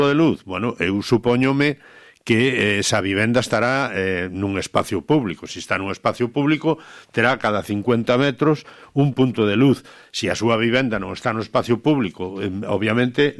de luz, bueno, eu supóñome que esa vivenda estará nun espacio público. Se está nun espacio público, terá cada 50 metros un punto de luz. Se a súa vivenda non está no espacio público, obviamente,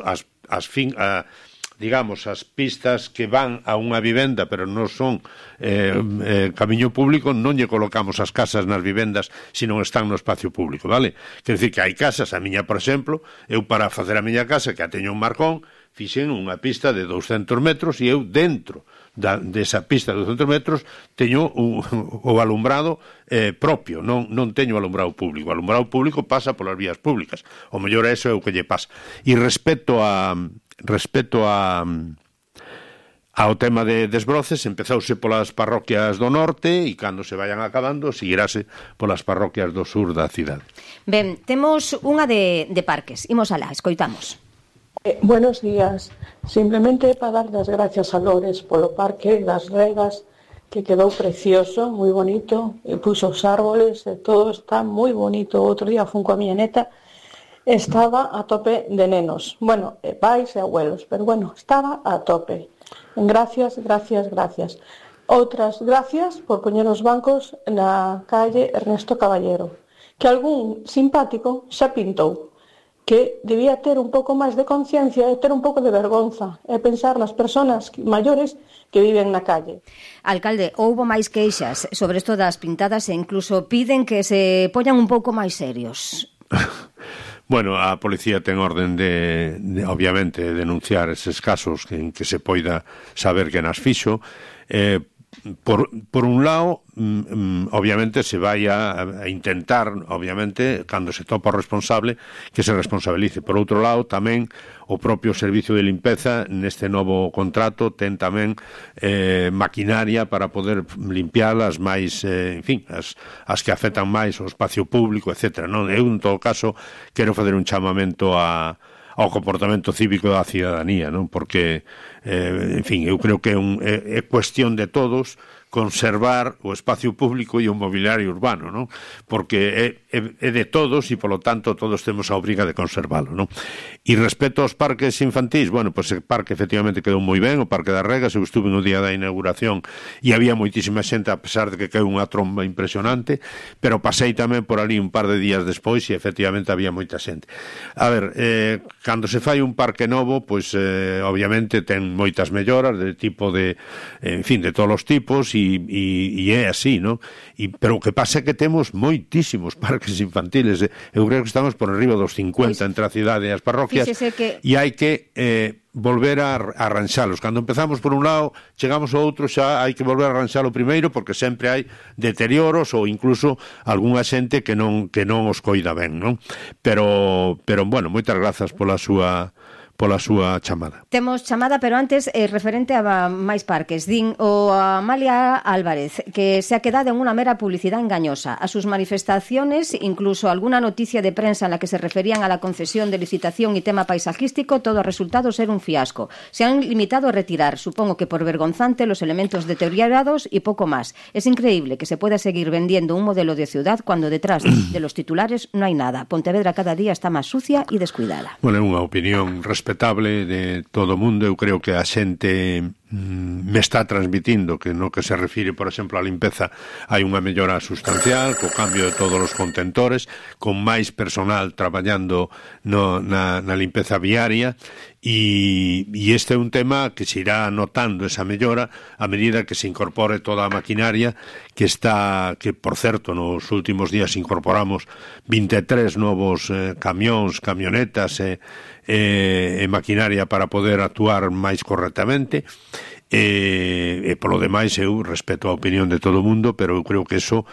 digamos, as pistas que van a unha vivenda pero non son camiño público, non lle colocamos as casas nas vivendas se non están no espacio público, vale? Quer dizer que hai casas, a miña, por exemplo, eu para facer a miña casa, que a teño un marcón, fixen unha pista de 200 metros e eu dentro desa pista de 200 metros teño o alumbrado propio, non teño alumbrado público. O alumbrado público pasa polas vías públicas. O mellor é eso é o que lle pasa. E respecto ao tema de desbroces, empezouse polas parroquias do norte e cando se vayan acabando seguirase polas parroquias do sur da cidade. Ben, temos unha de parques. Imos alá, escoitamos. Buenos días. Simplemente para dar as gracias a Lores polo Parque das Regas, que quedou precioso, moi bonito, e puxo os árboles, e todo está moi bonito. Outro día fun coa miña neta, estaba a tope de nenos. Bueno, pais e abuelos, pero bueno, estaba a tope. Gracias, gracias, gracias. Outras gracias por poñer os bancos na calle Ernesto Caballero, que algún simpático xa pintou, que debía ter un pouco máis de conciencia e ter un pouco de vergonza e pensar nas persoas maiores que viven na calle. Alcalde, houbo máis queixas sobre isto das pintadas e incluso piden que se poñan un pouco máis serios. Bueno, a policía ten orden de obviamente, denunciar eses casos en que se poida saber que nas fixo. Por un lado, obviamente se vai a intentar, obviamente, cando se topa o responsable, que se responsabilice. Por outro lado, tamén o propio servicio de limpeza neste novo contrato ten tamén maquinaria para poder limpialas máis, en fin, as que afectan máis o espacio público, etc. Non? Eu, en todo caso, quero fazer un chamamento ao comportamento cívico da cidadanía, non? Porque, en fin, eu creo que é cuestión de todos conservar o espacio público e o mobiliario urbano, non? Porque é de todos e, polo tanto, todos temos a obriga de conservalo, non? E respecto aos parques infantís, bueno, pois o parque efectivamente quedou moi ben, o Parque das Regas, eu estuve no día da inauguración e había moitísima xente, a pesar de que caeu unha tromba impresionante, pero pasei tamén por ali un par de días despois e efectivamente había moita xente. A ver, cando se fai un parque novo, pois obviamente ten moitas melloras de tipo de, en fin, de todos os tipos e é así, non? Pero o que pasa é que temos moitísimos parques infantiles. Eu creo que estamos por arriba dos 50 entre a cidade e as parroquias e hai que volver a arranxalos. Cando empezamos por un lado, chegamos ao outro, xa hai que volver a arranxalo primeiro porque sempre hai deterioros ou incluso algunha xente que non os coida ben, non? Pero bueno, moitas grazas pola súa chamada. Temos chamada, pero antes, referente a máis parques. Din o Amalia Álvarez que se ha quedado en una mera publicidad engañosa. A sus manifestaciones, incluso alguna noticia de prensa en la que se referían a la concesión de licitación y tema paisajístico, todo ha resultado ser un fiasco. Se han limitado a retirar, supongo que por vergonzante, los elementos deteriorados y poco más. Es increíble que se pueda seguir vendiendo un modelo de ciudad cuando detrás de los titulares no hay nada. Pontevedra cada día está más sucia y descuidada. Bueno, é unha opinión respetable de todo o mundo. Eu creo que a xente me está transmitindo que no que se refire, por exemplo, á limpeza hai unha mellora sustancial co cambio de todos os contentores, con máis personal traballando na limpeza viaria e este é un tema que se irá notando esa mellora a medida que se incorpore toda a maquinaria que por certo, nos últimos días incorporamos 23 novos camións, camionetas e maquinaria para poder actuar máis correctamente e polo demais eu respeto a opinión de todo o mundo, pero eu creo que eso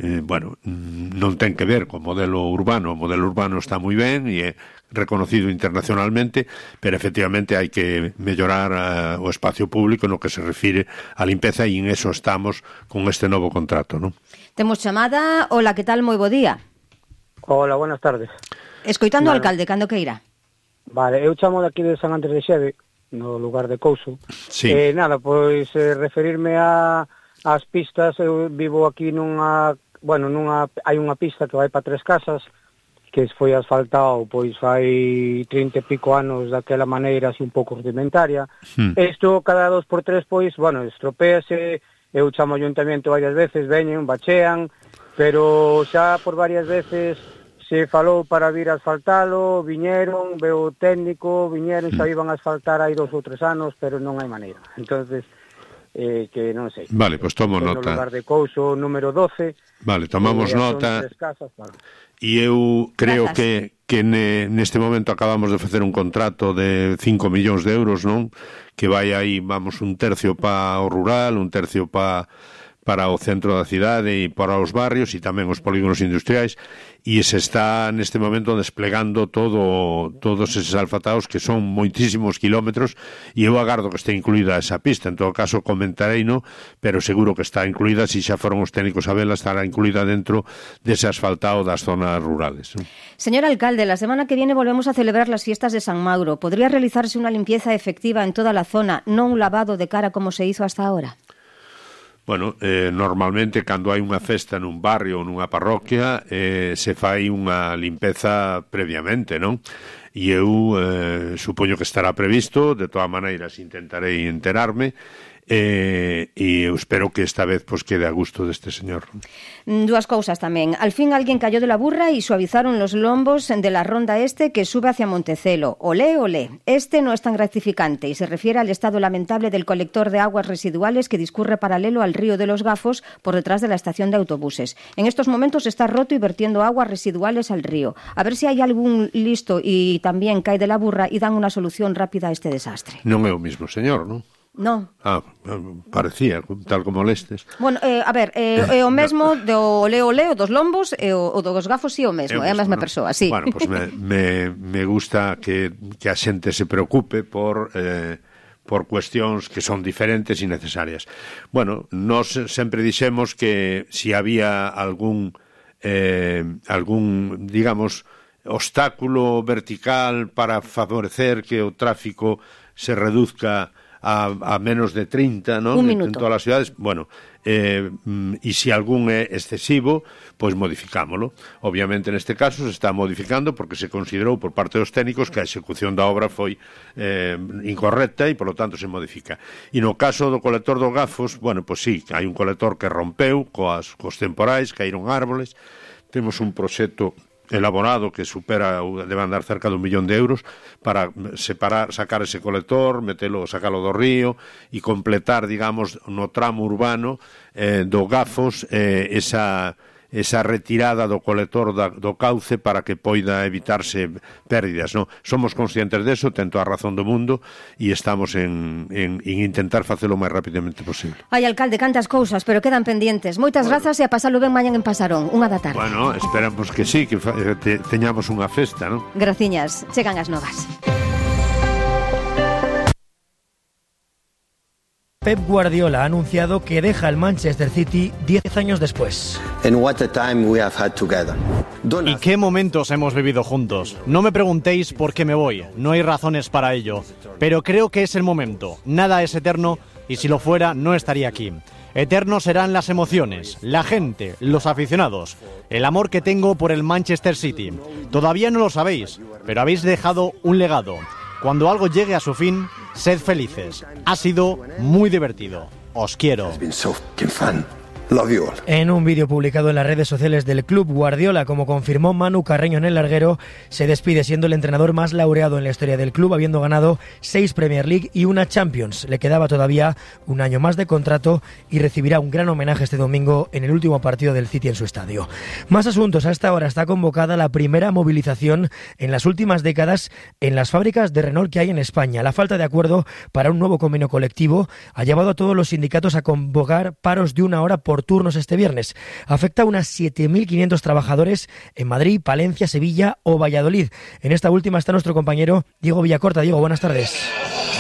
non ten que ver co modelo urbano. O modelo urbano está moi ben e é reconocido internacionalmente, pero efectivamente hai que mellorar o espacio público no que se refire á limpeza e en eso estamos con este novo contrato, non? Temos chamada. Hola, que tal? Moi bo día. Hola, buenas tardes. Escoitando ao alcalde, cando queira. Vale, eu chamo daqui de San Andrés de Xeve, no lugar de Couso. Sí. Nada, pois referirme ás pistas, eu vivo aquí hai unha pista que vai para 3 casas, que foi asfaltado pois fai 30 e pico anos daquela maneira así un pouco rudimentaria. Isto cada 2x3 pois, bueno, estropéase, eu chamo ao ayuntamento varias veces, veñen, bachean, pero xa por varias veces se falou para vir a asfaltalo, viñeron, veo o técnico, viñeron, xa iban a asfaltar hai 2 ou 3 anos, pero non hai maneira. Entonces, que non sei. Vale, pois tomo nota. No lugar de Couso, número 12. Vale, tomamos nota. E eu creo que neste momento acabamos de facer un contrato de 5 millóns de euros, non? Que vai aí, vamos, un tercio para o rural, un tercio para o centro da cidade e para os barrios e tamén os polígonos industriais, e se está neste momento desplegando todos eses alfataos, que son moitísimos kilómetros, e eu agardo que este incluída esa pista. En todo caso comentarei, no, pero seguro que está incluída, se xa foron os técnicos a vela, estará incluída dentro dese asfaltao das zonas rurales, ¿no? Señor alcalde, la semana que viene volvemos a celebrar las fiestas de San Mauro. ¿Podría realizarse una limpieza efectiva en toda la zona, no un lavado de cara como se hizo hasta ahora? Bueno, normalmente cando hai unha festa nun barrio ou nunha parroquia se fai unha limpeza previamente, non? E eu supoño que estará previsto, de todas maneiras intentarei enterarme, e eu espero que esta vez pues quede a gusto deste señor. Dúas cousas tamén. Al fin alguén cayó de la burra y suavizaron los lombos de la ronda este que sube hacia Montecelo. Olé, olé. Este no es tan gratificante y se refiere al estado lamentable del colector de aguas residuales que discurre paralelo al río de los Gafos por detrás de la estación de autobuses. En estos momentos está roto y vertiendo aguas residuales al río. A ver si hay algún listo y también cae de la burra y dan una solución rápida a este desastre. Non é o mismo señor, non? Non. Parecía, tal como lestes. Bueno, a ver, é o mesmo do olé olé, o dos lombos, e o dos Gafos sí o mesmo, é a mesma persoa, sí. Bueno, pues me gusta que a xente se preocupe por cuestións que son diferentes e necesarias. Bueno, nós sempre dixemos que si había algún digamos, obstáculo vertical para favorecer que o tráfico se reduzca a menos de 30, ¿no? Un minuto. En todas as cidades, bueno, e se algún é excesivo, pois modificámolo. Obviamente neste caso se está modificando porque se considerou por parte dos técnicos que a execución da obra foi incorrecta e, polo tanto, se modifica. E no caso do colector dos Gafos, bueno, pois sí, hai un colector que rompeu cos temporais, caíron árboles, temos un proxecto elaborado que debe andar cerca de 1 millón de euros para sacar ese colector, sacalo do río e completar, digamos, no tramo urbano do Gafos esa retirada do colector do cauce para que poida evitarse pérdidas, non? Somos conscientes deso, ten toda a razón do mundo e estamos en intentar facelo o máis rapidamente posible. Ai, alcalde, cantas cousas, pero quedan pendientes. Moitas grazas e a pasalo ben mañan en Pasarón, 1 da tarde. Bueno, esperamos que sí, que teñamos unha festa, non? Graciñas, chegan as novas. Pep Guardiola ha anunciado que deja el Manchester City 10 años después. ¿Y qué momentos hemos vivido juntos? No me preguntéis por qué me voy, no hay razones para ello, pero creo que es el momento. Nada es eterno y si lo fuera no estaría aquí. Eternos serán las emociones, la gente, los aficionados, el amor que tengo por el Manchester City. Todavía no lo sabéis, pero habéis dejado un legado. Cuando algo llegue a su fin, sed felices. Ha sido muy divertido. Os quiero. En un vídeo publicado en las redes sociales del club, Guardiola, como confirmó Manu Carreño en El Larguero, se despide siendo el entrenador más laureado en la historia del club, habiendo ganado 6 Premier League y una Champions. Le quedaba todavía un año más de contrato y recibirá un gran homenaje este domingo en el último partido del City en su estadio. Más asuntos. A esta hora está convocada la primera movilización en las últimas décadas en las fábricas de Renault que hay en España. La falta de acuerdo para un nuevo convenio colectivo ha llevado a todos los sindicatos a convocar paros de 1 hora por turnos este viernes. Afecta a unas 7.500 trabajadores en Madrid, Palencia, Sevilla o Valladolid. En esta última está nuestro compañero Diego Villacorta. Diego, buenas tardes.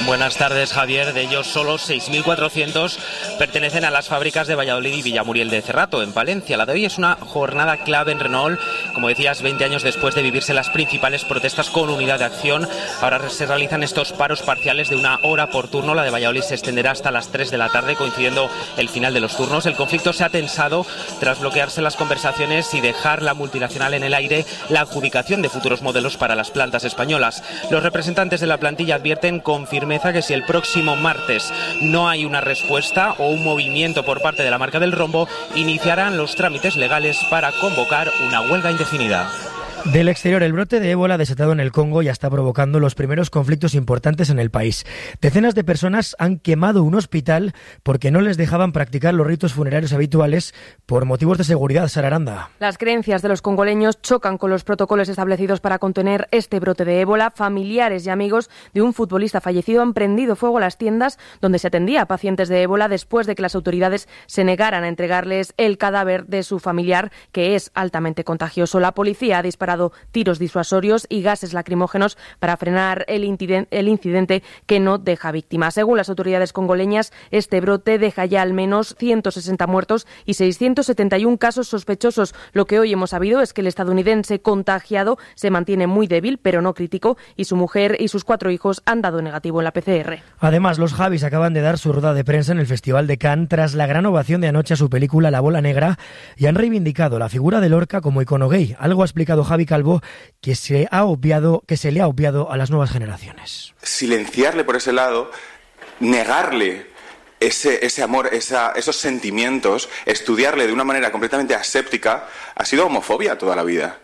Buenas tardes, Javier. De ellos, solo 6.400 pertenecen a las fábricas de Valladolid y Villamuriel de Cerrato, en Palencia. La de hoy es una jornada clave en Renault. Como decías, 20 años después de vivirse las principales protestas con unidad de acción, ahora se realizan estos paros parciales de 1 hora por turno. La de Valladolid se extenderá hasta las 3 de la tarde, coincidiendo el final de los turnos. El conflicto se ha tensado tras bloquearse las conversaciones y dejar la multinacional en el aire la adjudicación de futuros modelos para las plantas españolas. Los representantes de la plantilla advierten con firmeza que si el próximo martes no hay una respuesta o un movimiento por parte de la marca del rombo, iniciarán los trámites legales para convocar una huelga indefinida. Del exterior, el brote de ébola desatado en el Congo ya está provocando los primeros conflictos importantes en el país. Decenas de personas han quemado un hospital porque no les dejaban practicar los ritos funerarios habituales por motivos de seguridad. Sara Aranda. Las creencias de los congoleños chocan con los protocolos establecidos para contener este brote de ébola. Familiares y amigos de un futbolista fallecido han prendido fuego a las tiendas donde se atendía a pacientes de ébola después de que las autoridades se negaran a entregarles el cadáver de su familiar, que es altamente contagioso. La policía ha disparado tiros disuasorios y gases lacrimógenos para frenar el incidente que no deja víctimas. Según las autoridades congoleñas, este brote deja ya al menos 160 muertos y 671 casos sospechosos. Lo que hoy hemos sabido es que el estadounidense contagiado se mantiene muy débil, pero no crítico, y su mujer y sus 4 hijos han dado negativo en la PCR. Además, los Javis acaban de dar su rueda de prensa en el Festival de Cannes tras la gran ovación de anoche a su película La Bola Negra y han reivindicado la figura de Lorca como icono gay. Algo ha explicado Javi Calvo que se le ha obviado a las nuevas generaciones. Silenciarle por ese lado, negarle ese amor, esos sentimientos, estudiarle de una manera completamente aséptica, ha sido homofobia toda la vida.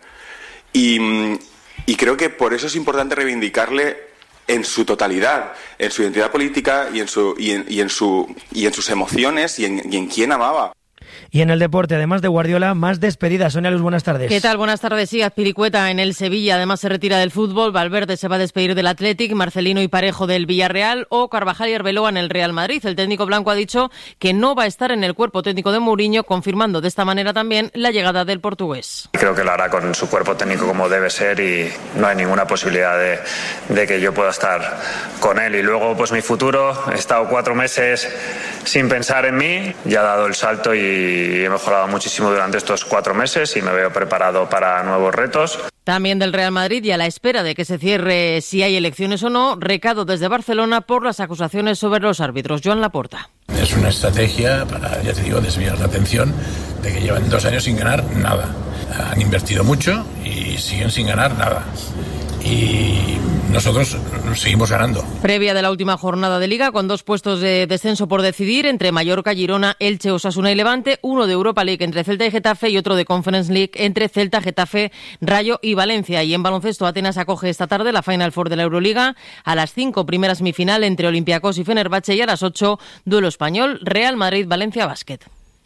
Y creo que por eso es importante reivindicarle en su totalidad, en su identidad política y en sus emociones y en quién amaba. Y en el deporte, además de Guardiola, más despedidas. Sonia Luz, buenas tardes. ¿Qué tal? Buenas tardes. Sí, Azpilicueta en el Sevilla, además se retira del fútbol. Valverde se va a despedir del Athletic, Marcelino y Parejo del Villarreal o Carvajal y Arbeloa en el Real Madrid. El técnico blanco ha dicho que no va a estar en el cuerpo técnico de Mourinho, confirmando de esta manera también la llegada del portugués. Creo que lo hará con su cuerpo técnico como debe ser y no hay ninguna posibilidad de que yo pueda estar con él. Y luego, pues mi futuro, he estado 4 meses sin pensar en mí, ya he dado el salto y he mejorado muchísimo durante estos 4 meses y me veo preparado para nuevos retos. También del Real Madrid y a la espera de que se cierre si hay elecciones o no, recado desde Barcelona por las acusaciones sobre los árbitros. Joan Laporta. Es una estrategia para, ya te digo, desviar la atención de que llevan 2 años sin ganar nada. Han invertido mucho y siguen sin ganar nada. Y nosotros seguimos ganando. Previa de la última jornada de Liga, con 2 puestos de descenso por decidir entre Mallorca, Girona, Elche, Osasuna y Levante, uno de Europa League entre Celta y Getafe y otro de Conference League entre Celta, Getafe, Rayo y Valencia. Y en baloncesto, Atenas acoge esta tarde la Final Four de la Euroliga. A las 5, primera semifinal entre Olympiacos y Fenerbahce, y a las 8, duelo español, Real Madrid-Valencia Basket.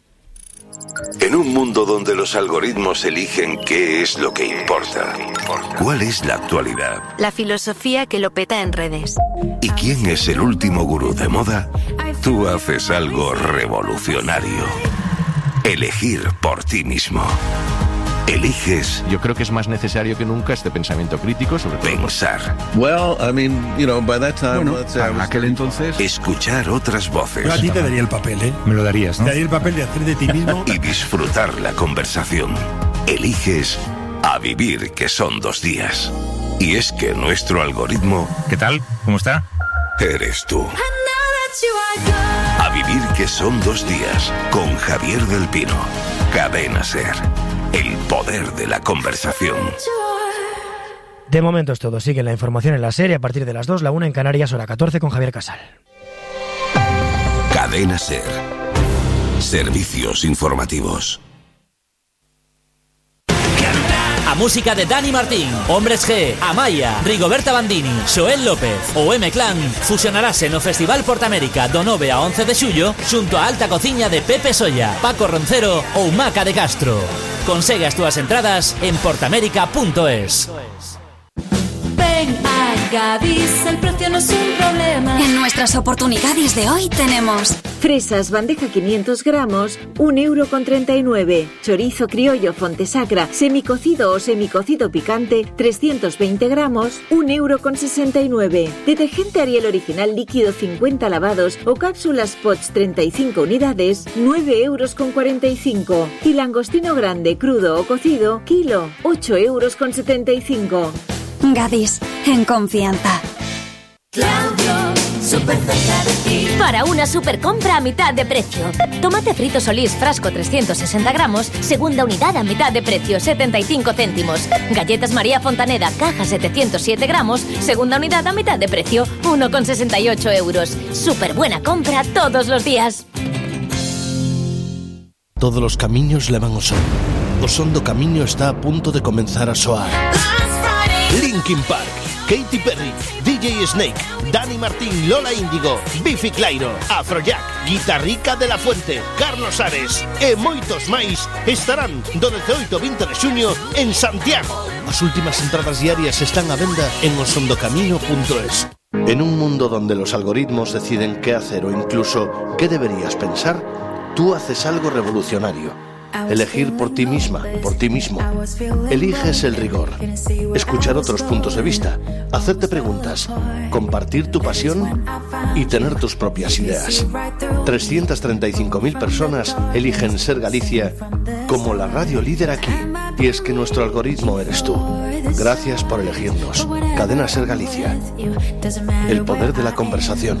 En un mundo donde los algoritmos eligen qué es lo que importa, ¿cuál es la actualidad? La filosofía que lo peta en redes. ¿Y quién es el último gurú de moda? Tú haces algo revolucionario. Elegir por ti mismo. Eliges. Yo creo que es más necesario que nunca este pensamiento crítico sobre todo. Pensar. Well, I mean, by that time, en aquel entonces. Escuchar otras voces. Yo a ti te daría el papel, ¿eh? Me lo darías, ¿no? Te daría el papel de hacer de ti mismo. Y disfrutar la conversación. Eliges a vivir, que son 2 días. Y es que nuestro algoritmo... ¿Qué tal? ¿Cómo está? Eres tú. A vivir, que son 2 días. Con Javier del Pino. Cadena SER. El poder de la conversación. De momento es todo. Sigue la información en la serie a partir de las 2, la 1 en Canarias, hora 14 con Javier Casal. Cadena SER. Servicios informativos. A música de Dani Martín, Hombres G, Amaya, Rigoberta Bandini, Xoel López ou M-Clan fusionarase no Festival Portamérica do 9 a 11 de xullo xunto a Alta Cociña de Pepe Solla, Paco Roncero ou Maca de Castro. Consegue as túas entradas en portamérica.es. Ven a Gadis el precio no es un problema. En nuestras oportunidades de hoy tenemos fresas bandeja 500 gramos, 1,39 €. Chorizo criollo Fontesacra, semicocido o semicocido picante, 320 gramos, 1,69 €. Detergente Ariel original líquido 50 lavados o cápsulas Pots 35 unidades, 9,45 €. Y langostino grande, crudo o cocido, kilo, 8,75 €. Gadis, en confianza. Claudio, súper cerca de ti. Para una super compra a mitad de precio. Tomate frito Solís, frasco 360 gramos, segunda unidad a mitad de precio, 75 céntimos. Galletas María Fontaneda, caja 707 gramos, segunda unidad a mitad de precio, 1,68 €. Súper buena compra todos los días. Todos los camiños levan ao sol. O son do camiño está a punto de comenzar a soar. Linkin Park, Katy Perry, DJ Snake, Dani Martín, Lola Índigo, Biffy Clyro, Afrojack, Guitarrica de la Fuente, Carlos Ares e moitos máis estarán do 18 ao 20 de xuño en Santiago. As últimas entradas diarias están á venda en osondocamino.es. En un mundo donde los algoritmos deciden qué hacer o incluso qué deberías pensar, tú haces algo revolucionario. Elegir por ti misma, por ti mismo. Eliges el rigor, escuchar otros puntos de vista, hacerte preguntas, compartir tu pasión y tener tus propias ideas. 335.000 personas eligen Ser Galicia como la radio líder aquí. Y es que nuestro algoritmo eres tú. Gracias por elegirnos. Cadena Ser Galicia. El poder de la conversación.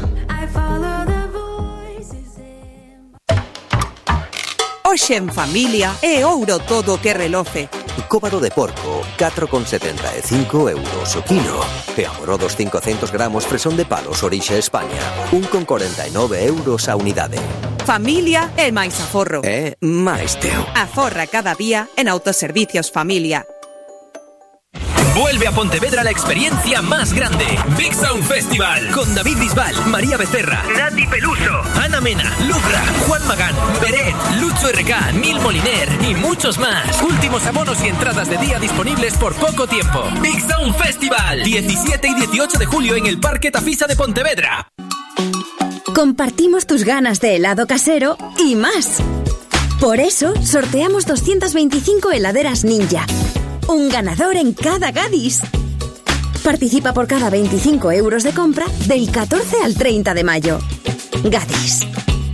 Hoxe en familia é ouro todo que reloce. Cóbado de porco, 4,75 € o quilo. E amorodos 500 gramos fresón de palos orixe España, 1,49 € a unidade. Familia é máis aforro. É máis teu. Aforra cada día en Autoservicios Familia. Vuelve a Pontevedra la experiencia más grande. Big Sound Festival. Con David Bisbal, María Becerra, Nati Peluso, Ana Mena, Lucra, Juan Magán, Beret, Lucho RK, Nil Moliner y muchos más. Últimos abonos y entradas de día disponibles por poco tiempo. Big Sound Festival. 17 y 18 de julio en el Parque Tafisa de Pontevedra. Compartimos tus ganas de helado casero y más. Por eso sorteamos 225 heladeras Ninja. Un ganador en cada Gadis. Participa por cada 25 € de compra del 14 al 30 de mayo. Gadis.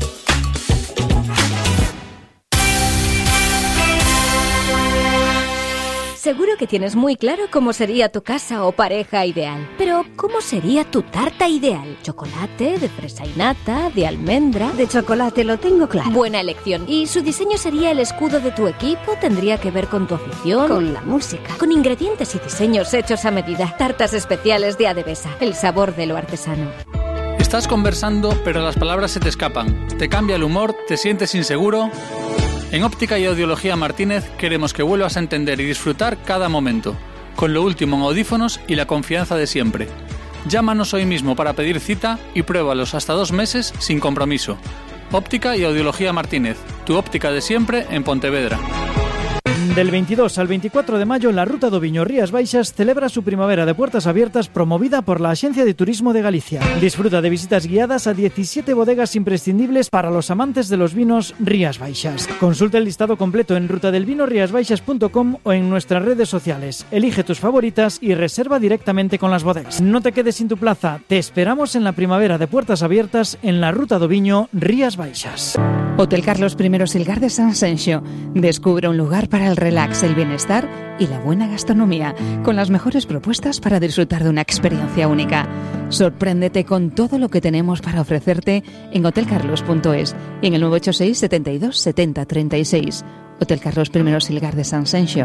Seguro que tienes muy claro cómo sería tu casa o pareja ideal. Pero, ¿cómo sería tu tarta ideal? ¿Chocolate, de fresa y nata, de almendra? De chocolate, lo tengo claro. Buena elección. ¿Y su diseño sería el escudo de tu equipo? ¿Tendría que ver con tu afición? Con la música. Con ingredientes y diseños hechos a medida. Tartas especiales de Adebesa. El sabor de lo artesano. Estás conversando, pero las palabras se te escapan. Te cambia el humor, te sientes inseguro. En Óptica y Audiología Martínez queremos que vuelvas a entender y disfrutar cada momento, con lo último en audífonos y la confianza de siempre. Llámanos hoy mismo para pedir cita y pruébalos hasta 2 meses sin compromiso. Óptica y Audiología Martínez, tu óptica de siempre en Pontevedra. Del 22 al 24 de mayo, la Ruta do Viño Rías Baixas celebra su primavera de puertas abiertas promovida por la Agencia de Turismo de Galicia. Disfruta de visitas guiadas a 17 bodegas imprescindibles para los amantes de los vinos Rías Baixas. Consulta el listado completo en rutadelvinoriasbaixas.com o en nuestras redes sociales. Elige tus favoritas y reserva directamente con las bodegas. No te quedes sin tu plaza. Te esperamos en la primavera de puertas abiertas en la Ruta do Viño Rías Baixas. Hotel Carlos I Silgar de San Senxo. Descubre un lugar para el relax, el bienestar y la buena gastronomía, con las mejores propuestas para disfrutar de una experiencia única. Sorpréndete con todo lo que tenemos para ofrecerte en hotelcarlos.es y en el 986 72 70 36. Hotel Carlos I Silgar de San Senxo.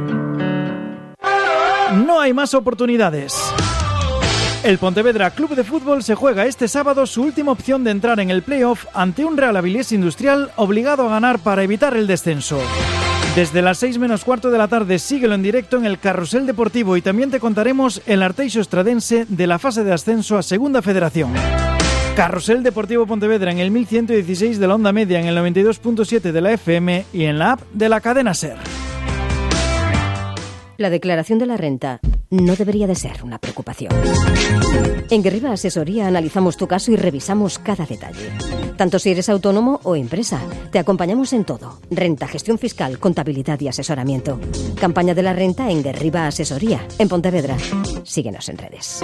No hay más oportunidades. El Pontevedra Club de Fútbol se juega este sábado su última opción de entrar en el playoff ante un Real Avilés Industrial obligado a ganar para evitar el descenso. Desde las 6 menos cuarto de la tarde síguelo en directo en el Carrusel Deportivo y también te contaremos el Arteixo Estradense de la fase de ascenso a Segunda Federación. Carrusel Deportivo Pontevedra en el 1116 de la onda media, en el 92.7 de la FM y en la app de la cadena SER. La declaración de la renta. no debería de ser una preocupación. En Guerriba Asesoría analizamos tu caso y revisamos cada detalle. Tanto si eres autónomo o empresa, te acompañamos en todo. Renta, gestión fiscal, contabilidad y asesoramiento. Campaña de la renta en Guerriba Asesoría, en Pontevedra. Síguenos en redes.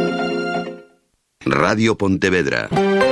Radio Pontevedra.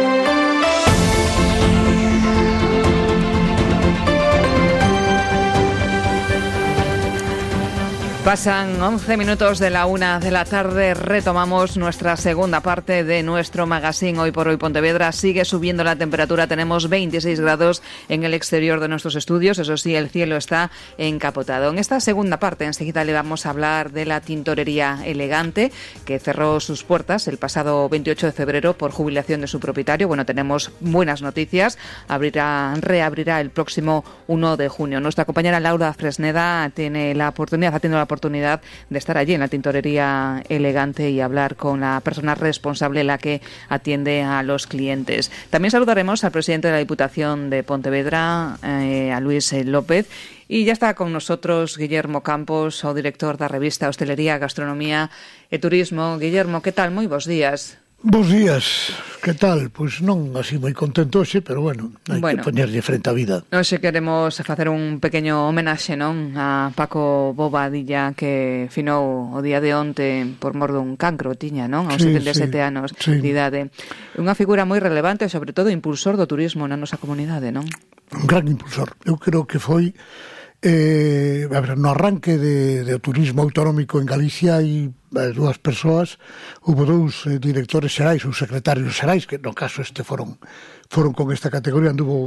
Pasan 11 minutos de la 1 de la tarde, retomamos nuestra segunda parte de nuestro magazine Hoy por Hoy Pontevedra. Sigue subiendo la temperatura, tenemos 26 grados en el exterior de nuestros estudios, eso sí, el cielo está encapotado. En esta segunda parte enseguida le vamos a hablar de la tintorería Elegante, que cerró sus puertas el pasado 28 de febrero por jubilación de su propietario. Bueno, tenemos buenas noticias, reabrirá el próximo 1 de junio. Nuestra compañera Laura Fresneda ha tenido la oportunidad de estar allí en la tintorería Elegante y hablar con la persona responsable, la que atiende a los clientes. También saludaremos al presidente de la Diputación de Pontevedra, a Luis López, y ya está con nosotros Guillermo Campos, o director da revista Hostelería, Gastronomía e Turismo. Guillermo, que tal? Moi bons días. Bos días, que tal? Pois non así moi contento hoxe, pero bueno, hai que poñerlle frente á vida. Hoxe queremos facer un pequeno homenaxe, non, a Paco Bobadilla, que finou o día de onte por mor dun cancro, tiña, non? Aos 77 anos de idade. Unha figura moi relevante e, sobre todo, impulsor do turismo na nosa comunidade, non? Un gran impulsor. Eu creo que foi no arranque do turismo autonómico en Galicia hai dúas persoas, houve dous directores xerais ou secretarios xerais, que no caso este foron con esta categoría, anduvo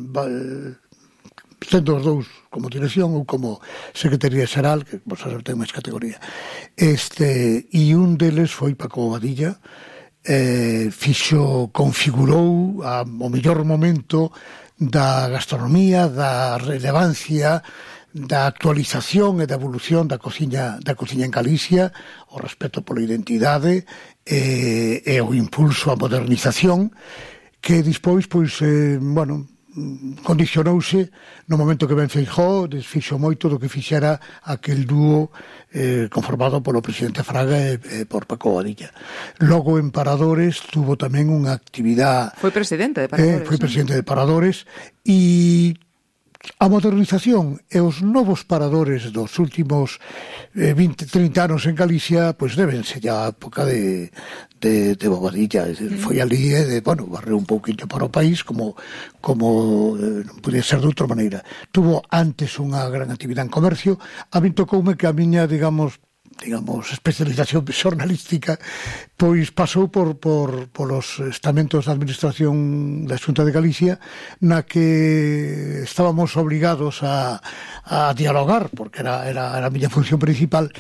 sendo os dous como dirección ou como secretaría xeral, que vos saber ten máis categoría. E un deles foi Paco Bobadilla, configurou o mellor momento da gastronomía, da relevancia, da actualización e da evolución da cociña en Galicia, o respeto pola identidade e o impulso á modernización, que dispois, condicionouse no momento que ben Feijóo, desfixo moito do que fixera aquel dúo conformado polo presidente Fraga e por Paco Bobadilla. Logo en Paradores tuvo tamén unha actividade... Foi presidente de Paradores. Foi presidente de Paradores, e a modernización e os novos paradores dos últimos 20-30 anos en Galicia pois debense a época de Bobadilla. Foi ali barreu un pouquinho para o país como non podía ser de outra maneira. Tuvo antes unha gran actividade en comercio. A min tocoume que a miña, digamos, especialización xornalística pois pasou por os estamentos da administración da Xunta de Galicia, na que estábamos obligados a dialogar, porque era a miña función principal,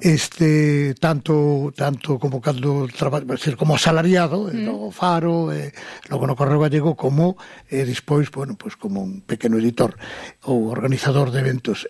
tanto como cando como asalariado no Faro, logo no Correo Gallego, como despois, como un pequeno editor ou organizador de eventos.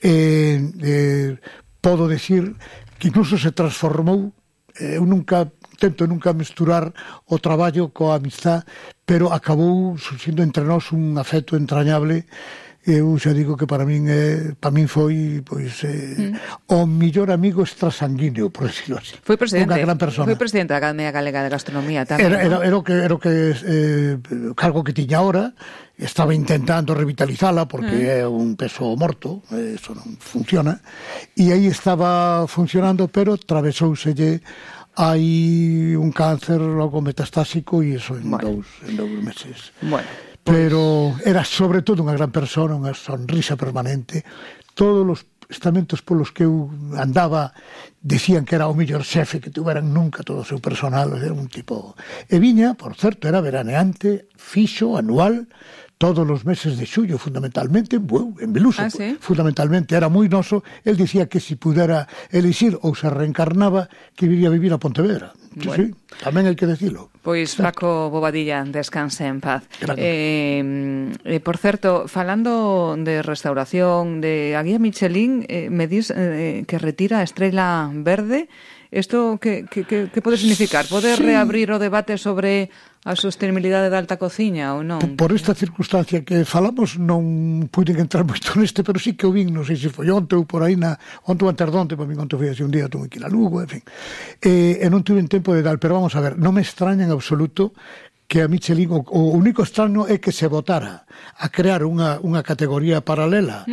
Podo decir que incluso se transformou, eu tento nunca mesturar o traballo coa amistad, pero acabou surxindo entre nós un afecto entrañable. Eu xa digo que para min foi o millor amigo extrasanguíneo, por decirlo así. Foi presidente, unha gran persona. Foi presidente da Academia Galega de Gastronomía tamén. Era o cargo que tiña ahora. Estaba intentando revitalizala porque é un peso morto, eso non funciona, e aí estaba funcionando, pero travesouselle hai un cáncer logo metastásico, e iso en dous meses. Pero era sobre todo unha gran persona, unha sonrisa permanente. Todos os estamentos polos que eu andaba decían que era o mellor xefe que tuveran nunca, todo o seu personal, era un tipo. E viña, por certo, era veraneante, fixo, anual, todos os meses de xullo, fundamentalmente, en Beluso, fundamentalmente, era moi noso. El dicía que se pudera elixir ou se reencarnaba, que viría a vivir a Pontevedra. Sí, tamén hai que decilo. Pois Paco Bobadilla, descanse en paz. Por certo, falando de restauración, de a guía Michelin, me dis que retira a Estrela Verde. Isto que pode significar? Pode reabrir o debate sobre a sostenibilidade da alta cociña ou non? Por esta circunstancia que falamos non puiden entrar moito neste, pero sí que o vin, non sei se foi onte ou por aí onte ou antes donte, para mí onte foi así un día, tuve que ir a Lugo, en fin. E non tuve tempo de dar, pero vamos a ver, non me extraña en absoluto que a Michelin, o único extraño é que se votara a crear unha categoría paralela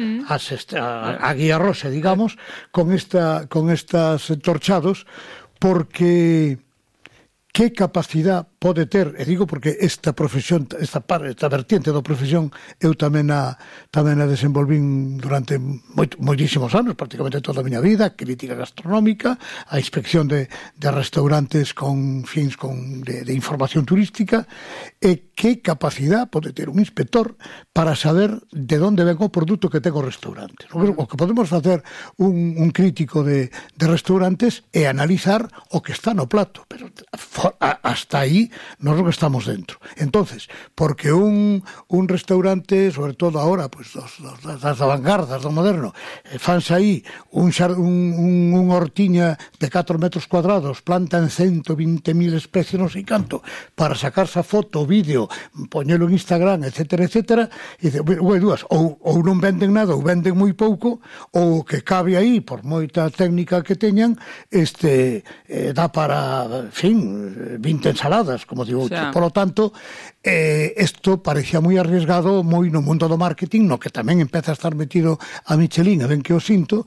a Guía Rosa, digamos, con estas entorchados, porque que capacidade pode ter, e digo porque esta profesión, esta vertiente da profesión, eu tamén a desenvolvín durante moitísimos anos, prácticamente toda a miña vida, crítica gastronómica, a inspección de restaurantes con fins de información turística, e que capacidade pode ter un inspector para saber de onde ven o produto que ten o restaurante. O que podemos facer un crítico de restaurantes é analizar o que está no plato, pero hasta aí nós non estamos dentro. Entonces, porque un restaurante, sobre todo ahora, pues, das avangardas do moderno, fanse aí un hortiña de 4 metros cuadrados, plantan 120.000 especies, non sei canto, para sacarse a foto, vídeo, poñelo en Instagram, etcétera, etcétera, e dice, dúas, ou non venden nada, ou venden moi pouco, ou que cabe aí, por moita técnica que teñan, dá para, en fin, 20 ensaladas, como digo. Por lo tanto, isto parecía moi arriesgado, moi no mundo do marketing, no que tamén empeza a estar metido a Michelin, a ben que o sinto,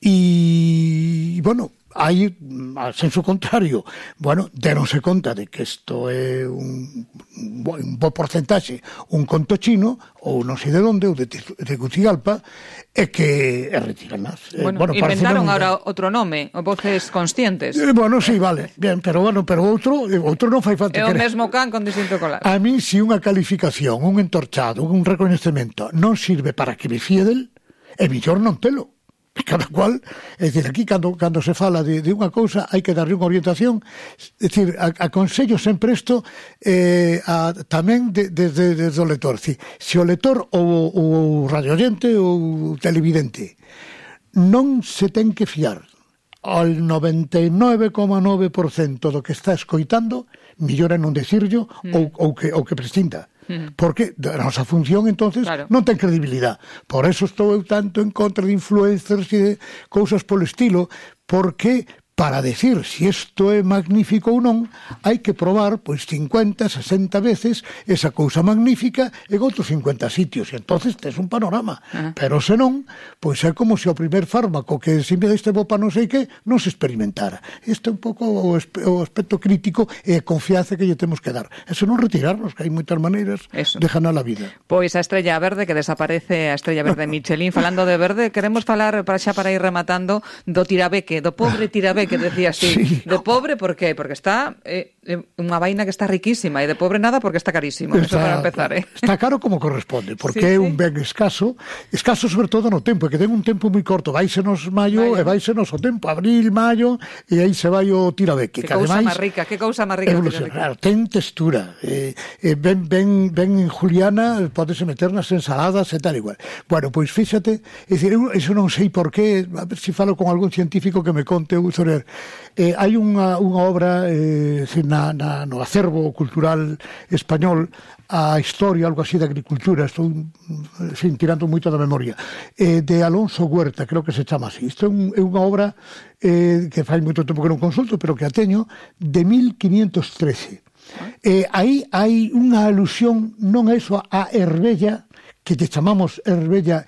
e, bueno, hai, al senso contrario, bueno, deronse conta de que isto é un bo porcentaxe, un conto chino, ou non sei de onde, ou de Tegucigalpa, e que retiranlas. Bueno, inventaron ahora outro nome, o Voces Conscientes. Bueno, sí, vale, bien, pero outro non fai falta. É o mesmo can con distinto colar. A mí, si unha calificación, un entorchado, un recoñecemento non sirve para que me fíe del, é mellor non telo. Cada cual, é dicir, aquí cando se fala de unha cousa hai que darlle unha orientación, é dicir, aconsello sempre isto tamén desde o lector, se o lector ou radioyente ou televidente non se ten que fiar ao 99,9% do que está escoitando, mellor é non decirlo ou que prescinda. Porque a nosa función, entonces, non ten credibilidade. Por eso estou eu tanto en contra de influencers e de cousas polo estilo, porque para decir si isto é magnífico ou non, hai que probar, pois, 50, 60 veces esa cousa magnífica en outros 50 sitios, e entonces tes un panorama. Pero senón, pois é como se o primer fármaco que se me deste bo para non sei que, non se experimentara. Este é un pouco o aspecto crítico e a confianza que lle temos que dar. Eso non retirarnos, que hai moitas maneiras de ganar a vida. Pois a estrella verde, que desaparece a estrella verde Michelin. Falando de verde, queremos falar para ir rematando do tirabeque, do pobre tirabeque, que decía así, sí. De pobre, por qué? Porque está unha vaina que está riquísima, e de pobre nada porque está carísimo. Eso para empezar, Está caro como corresponde, porque é un ben escaso sobre todo no tempo, que ten un tempo moi corto, váisenos maio e váisenos o tempo, abril, maio, e aí se vai o tirabeque. Que cousa máis rica, que cousa máis rica. Claro, ten textura, ben en juliana, podese meter nas ensaladas e tal igual. Bueno, pois fíxate, é dicir, eso non sei por qué, a ver se falo con algún científico que me conte sobre hai unha obra no acervo cultural español, a historia, algo así de agricultura, estou tirando moito da memoria, de Alonso Huerta, creo que se chama así. Isto é unha obra que fai moito tempo que non consulto, pero que a teño, de 1513. Aí hai unha alusión, non é iso, a Herbella, que te chamamos Herbeja,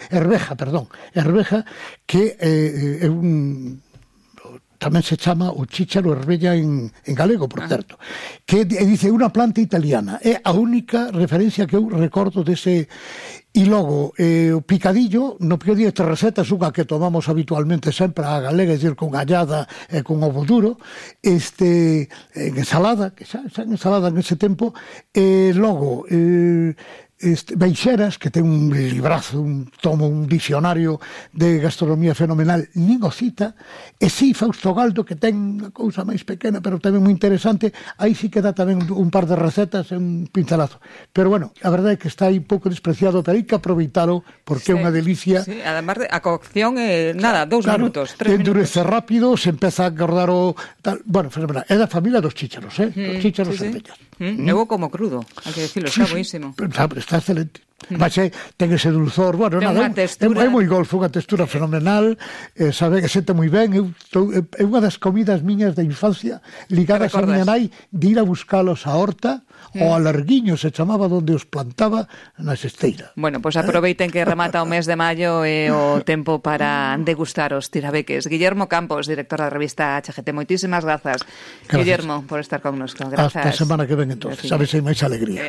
que é un... tamén se chama o chícharo herbella en galego, por certo, que dice unha planta italiana. É a única referencia que eu recordo dese. E logo, o picadillo, no picadillo de recetas, unha que tomamos habitualmente sempre a galega, é dicir, con gallada e con ovo duro, en ensalada, que xa en ensalada en ese tempo, logo, Baixeras, que ten un librazo, un tomo, un dicionario de gastronomía fenomenal, nin o cita, e si Fausto Galdo, que ten unha cousa máis pequena, pero tamén moi interesante, aí sí que dá tamén un par de recetas e un pincelazo. Pero bueno, a verdade é que está aí pouco despreciado, pero hai que aproveitalo, porque é unha delicia. Sí, además, a cocción, nada, 2 minutos, 3 minutos. Endurece rápido, se empeza a engordar o... Tal. Bueno, fenomenal. É da familia dos chícharos, dos chícharos cervellas. Eu como crudo, hai que decirlo, está buenísimo. Está excelente. Mas ten ese dulzor, bueno, nada, é moi golfo, unha textura fenomenal, sabe que sente moi ben. É unha das comidas miñas da infancia ligadas a miña nai, de ir a buscalos a horta, o a Larguiño se chamaba, donde os plantaba na Xesteira. Bueno, pois aproveiten que remata o mes de maio e o tempo para degustar os tirabeques. Guillermo Campos, director da revista HGT, moitísimas grazas. Guillermo, por estar connosco. Grazas. Hasta a semana que ven, entonces. Sabes, hai máis alegría.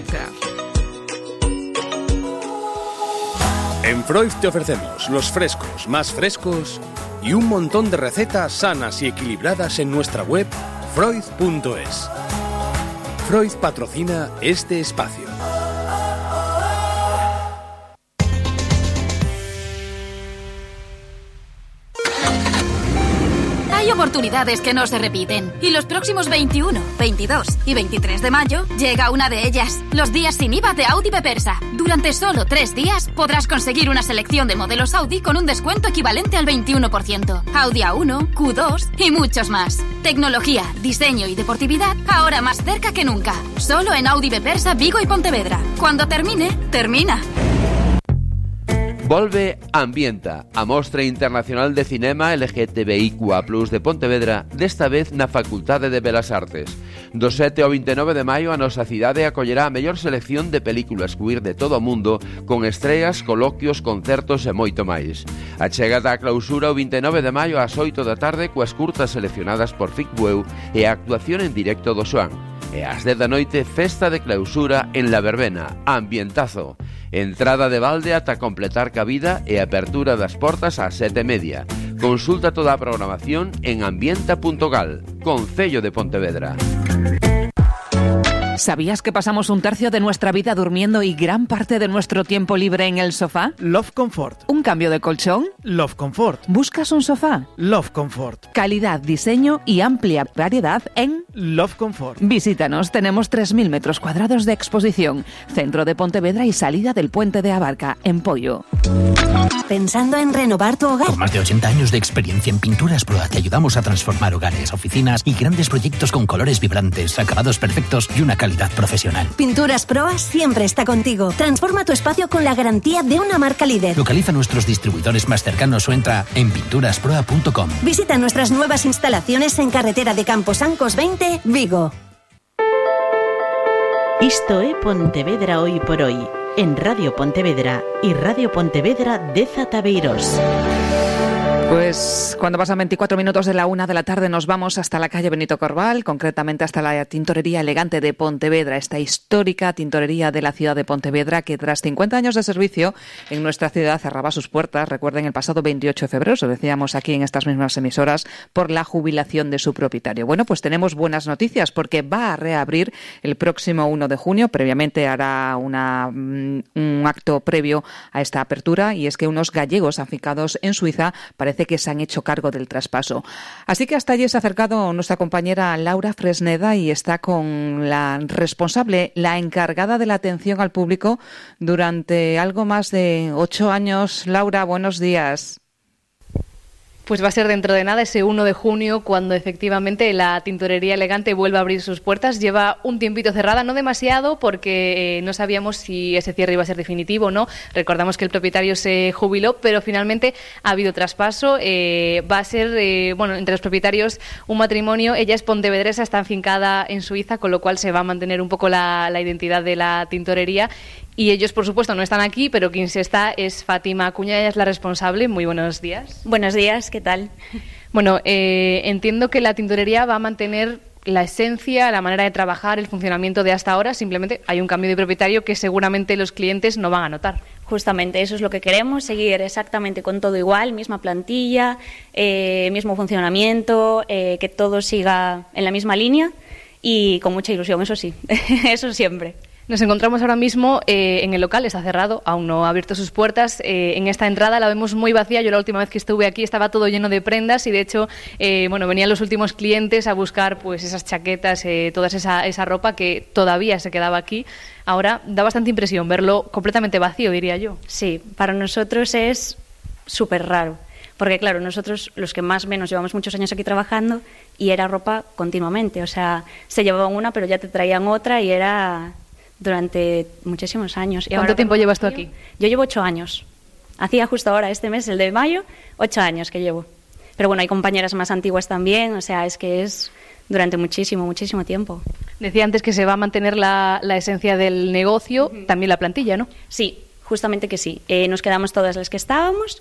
En Freud te ofrecemos los frescos más frescos y un montón de recetas sanas y equilibradas en nuestra web freud.es. Freud patrocina este espacio. Hay oportunidades que no se repiten y los próximos 21, 22 y 23 de mayo llega una de ellas, los días sin IVA de Audi Bepersa. Durante solo 3 días podrás conseguir una selección de modelos Audi con un descuento equivalente al 21%. Audi A1, Q2 y muchos más. Tecnología, diseño y deportividad ahora más cerca que nunca. Solo en Audi Bepersa, Vigo y Pontevedra. Cuando termine, termina. Volve Ambienta, a Mostra Internacional de Cinema LGTBIQA+ de Pontevedra, desta vez na Facultade de Belas Artes. Do 7 ao 29 de maio a nosa cidade acollerá a mellor selección de películas queer de todo o mundo, con estreas, coloquios, concertos e moito máis. A chegada á clausura o 29 de maio ás 8 da tarde coas curtas seleccionadas por Ficbueu e a actuación en directo do Xoán. E ás 10 da noite, festa de clausura en La Verbena, Ambientazo. Entrada de balde ata completar cabida e apertura das portas ás 7:30. Consulta toda a programación en ambienta.gal, Concello de Pontevedra. ¿Sabías que pasamos un tercio de nuestra vida durmiendo y gran parte de nuestro tiempo libre en el sofá? Love Comfort. ¿Un cambio de colchón? Love Comfort. ¿Buscas un sofá? Love Comfort. Calidad, diseño y amplia variedad en Love Comfort. Visítanos, tenemos 3.000 metros cuadrados de exposición, centro de Pontevedra y salida del puente de Abarca, en Pollo. ¿Pensando en renovar tu hogar? Con más de 80 años de experiencia en Pinturas Proa te ayudamos a transformar hogares, oficinas y grandes proyectos con colores vibrantes, acabados perfectos y una calidad profesional. Pinturas Proa siempre está contigo. Transforma tu espacio con la garantía de una marca líder. Localiza nuestros distribuidores más cercanos o entra en pinturasproa.com. Visita nuestras nuevas instalaciones en Carretera de Camposancos 20, Vigo. Isto é Pontevedra hoy por hoy, en Radio Pontevedra y Radio Pontevedra de Zataveiros. Pues cuando pasan 24 minutos de la 1 de la tarde nos vamos hasta la calle Benito Corval, concretamente hasta la Tintorería Elegante de Pontevedra, esta histórica tintorería de la ciudad de Pontevedra que tras 50 años de servicio en nuestra ciudad cerraba sus puertas, recuerden, el pasado 28 de febrero, lo decíamos aquí en estas mismas emisoras, por la jubilación de su propietario. Bueno, pues tenemos buenas noticias porque va a reabrir el próximo 1 de junio, previamente hará un acto previo a esta apertura y es que unos gallegos afincados en Suiza parece que se han hecho cargo del traspaso. Así que hasta allí se ha acercado nuestra compañera Laura Fresneda y está con la responsable, la encargada de la atención al público durante algo más de 8 años. Laura, buenos días. Pues va a ser dentro de nada, ese 1 de junio, cuando efectivamente la Tintorería Elegante vuelva a abrir sus puertas. Lleva un tiempito cerrada, no demasiado, porque no sabíamos si ese cierre iba a ser definitivo o no. Recordamos que el propietario se jubiló, pero finalmente ha habido traspaso. Va a ser, entre los propietarios un matrimonio. Ella es pontevedresa, está afincada en Suiza, con lo cual se va a mantener un poco la identidad de la tintorería. Y ellos, por supuesto, no están aquí, pero quien sí está es Fátima Acuña, ella es la responsable. Muy buenos días. Buenos días, ¿qué tal? Bueno, entiendo que la tintorería va a mantener la esencia, la manera de trabajar, el funcionamiento de hasta ahora. Simplemente hay un cambio de propietario que seguramente los clientes no van a notar. Justamente, eso es lo que queremos, seguir exactamente con todo igual, misma plantilla, mismo funcionamiento, que todo siga en la misma línea y con mucha ilusión, eso sí, eso siempre. Nos encontramos ahora mismo en el local, está cerrado, aún no ha abierto sus puertas. En esta entrada la vemos muy vacía. Yo la última vez que estuve aquí estaba todo lleno de prendas y de hecho venían los últimos clientes a buscar pues esas chaquetas, toda esa ropa que todavía se quedaba aquí. Ahora da bastante impresión verlo completamente vacío, diría yo. Sí, para nosotros es súper raro. Porque claro, nosotros los que más o menos llevamos muchos años aquí trabajando y era ropa continuamente. O sea, se llevaban una pero ya te traían otra y era... durante muchísimos años. ¿Cuánto tiempo llevas tú aquí? Yo llevo 8 años. Hacía justo ahora, este mes, el de mayo, 8 años que llevo. Pero bueno, hay compañeras más antiguas también, o sea, es que es durante muchísimo tiempo. Decía antes que se va a mantener la esencia del negocio, también la plantilla, ¿no? Sí, justamente que sí. Nos quedamos todas las que estábamos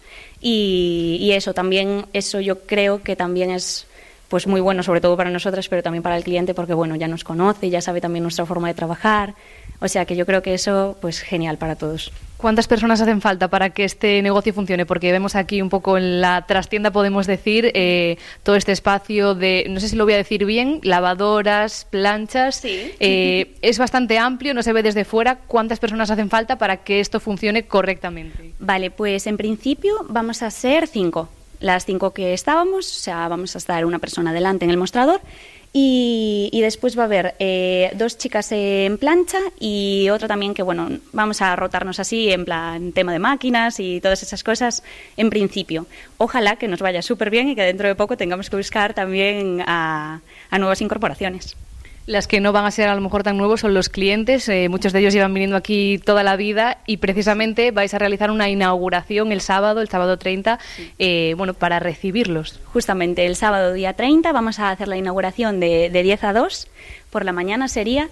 y eso también, eso yo creo que también es... pues muy bueno, sobre todo para nosotras, pero también para el cliente, porque bueno, ya nos conoce, ya sabe también nuestra forma de trabajar. O sea que yo creo que eso, pues genial para todos. ¿Cuántas personas hacen falta para que este negocio funcione? Porque vemos aquí un poco en la trastienda, podemos decir, todo este espacio de, no sé si lo voy a decir bien, lavadoras, planchas. Sí. Es bastante amplio, no se ve desde fuera. ¿Cuántas personas hacen falta para que esto funcione correctamente? Vale, pues en principio vamos a ser 5. Las 5 que estábamos, o sea, vamos a estar una persona delante en el mostrador y después va a haber 2 chicas en plancha y otra también que, bueno, vamos a rotarnos así en plan tema de máquinas y todas esas cosas en principio. Ojalá que nos vaya súper bien y que dentro de poco tengamos que buscar también a nuevas incorporaciones. Las que no van a ser a lo mejor tan nuevos son los clientes, muchos de ellos llevan viniendo aquí toda la vida y precisamente vais a realizar una inauguración el sábado 30, para recibirlos. Justamente el sábado día 30 vamos a hacer la inauguración de 10 a 2, por la mañana sería,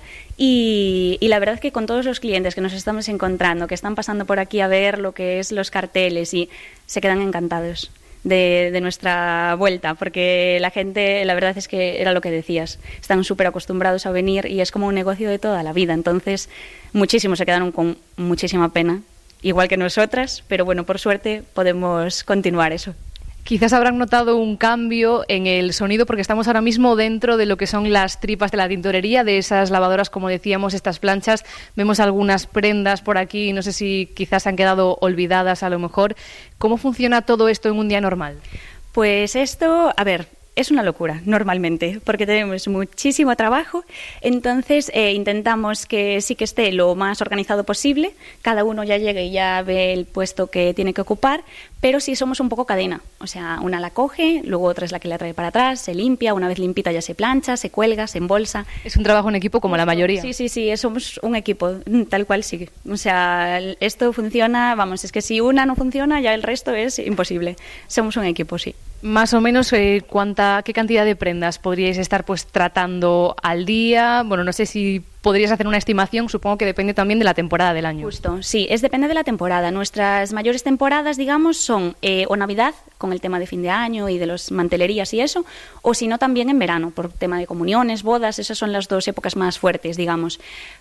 y la verdad que con todos los clientes que nos estamos encontrando, que están pasando por aquí a ver lo que es los carteles y se quedan encantados de nuestra vuelta, porque la gente, la verdad es que era lo que decías, están súper acostumbrados a venir y es como un negocio de toda la vida, entonces muchísimos se quedaron con muchísima pena, igual que nosotras, pero bueno, por suerte podemos continuar eso. Quizás habrán notado un cambio en el sonido porque estamos ahora mismo dentro de lo que son las tripas de la tintorería, de esas lavadoras, como decíamos, estas planchas. Vemos algunas prendas por aquí, no sé si quizás han quedado olvidadas a lo mejor. ¿Cómo funciona todo esto en un día normal? Pues esto, a ver, es una locura normalmente porque tenemos muchísimo trabajo, entonces intentamos que sí que esté lo más organizado posible, cada uno ya llegue y ya ve el puesto que tiene que ocupar, pero sí somos un poco cadena, o sea, una la coge, luego otra es la que la trae para atrás, se limpia, una vez limpita ya se plancha, se cuelga, se embolsa. Es un trabajo en equipo como la mayoría. Sí, somos un equipo, tal cual sí. O sea, esto funciona, vamos, es que si una no funciona ya el resto es imposible. Somos un equipo, sí. Más o menos, ¿qué cantidad de prendas podríais estar pues tratando al día? Bueno, no sé si podrías hacer una estimación, supongo que depende también de la temporada del año. Justo, sí, depende de la temporada. Nuestras mayores temporadas, digamos, son o Navidad, con el tema de fin de año y de los mantelerías y eso, o si no también en verano, por tema de comuniones, bodas, esas son las 2 épocas más fuertes, digamos.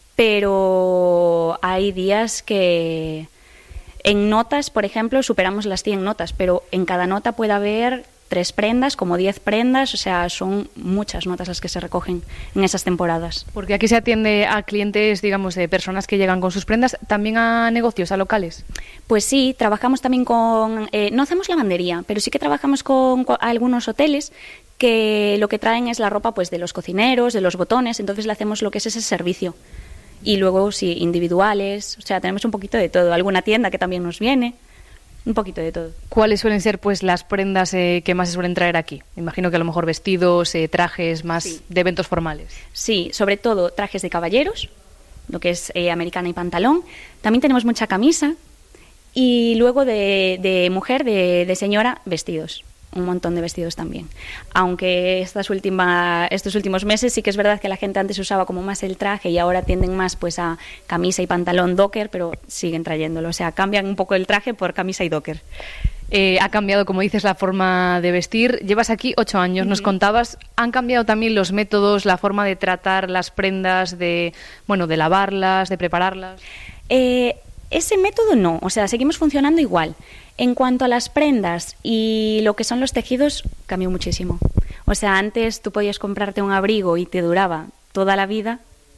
Pero hay días que en notas, por ejemplo, superamos las 100 notas, pero en cada nota puede haber 3 prendas, como 10 prendas, o sea, son muchas notas las que se recogen en esas temporadas. Porque aquí se atiende a clientes, digamos, de personas que llegan con sus prendas, ¿también a negocios, a locales? Pues sí, trabajamos también con... no hacemos lavandería, pero sí que trabajamos con algunos hoteles que lo que traen es la ropa pues de los cocineros, de los botones, entonces le hacemos lo que es ese servicio. Y luego, sí, individuales, o sea, tenemos un poquito de todo. Alguna tienda que también nos viene, un poquito de todo. ¿Cuáles suelen ser pues las prendas que más se suelen traer aquí? Imagino que a lo mejor vestidos, trajes más de eventos formales. Sí, sobre todo trajes de caballeros, lo que es americana y pantalón. También tenemos mucha camisa y luego de mujer, de señora, vestidos. Un montón de vestidos también. Aunque estos últimos meses sí que es verdad que la gente antes usaba como más el traje y ahora tienden más pues a camisa y pantalón docker, pero siguen trayéndolo. O sea, cambian un poco el traje por camisa y docker. Ha cambiado, como dices, la forma de vestir. Llevas aquí 8 años, nos contabas. ¿Han cambiado también los métodos, la forma de tratar las prendas, de lavarlas, de prepararlas? Ese método no, o sea, seguimos funcionando igual. En cuanto a las prendas y lo que son los tejidos, cambió muchísimo. O sea, antes tú podías comprarte un abrigo y te duraba toda la vida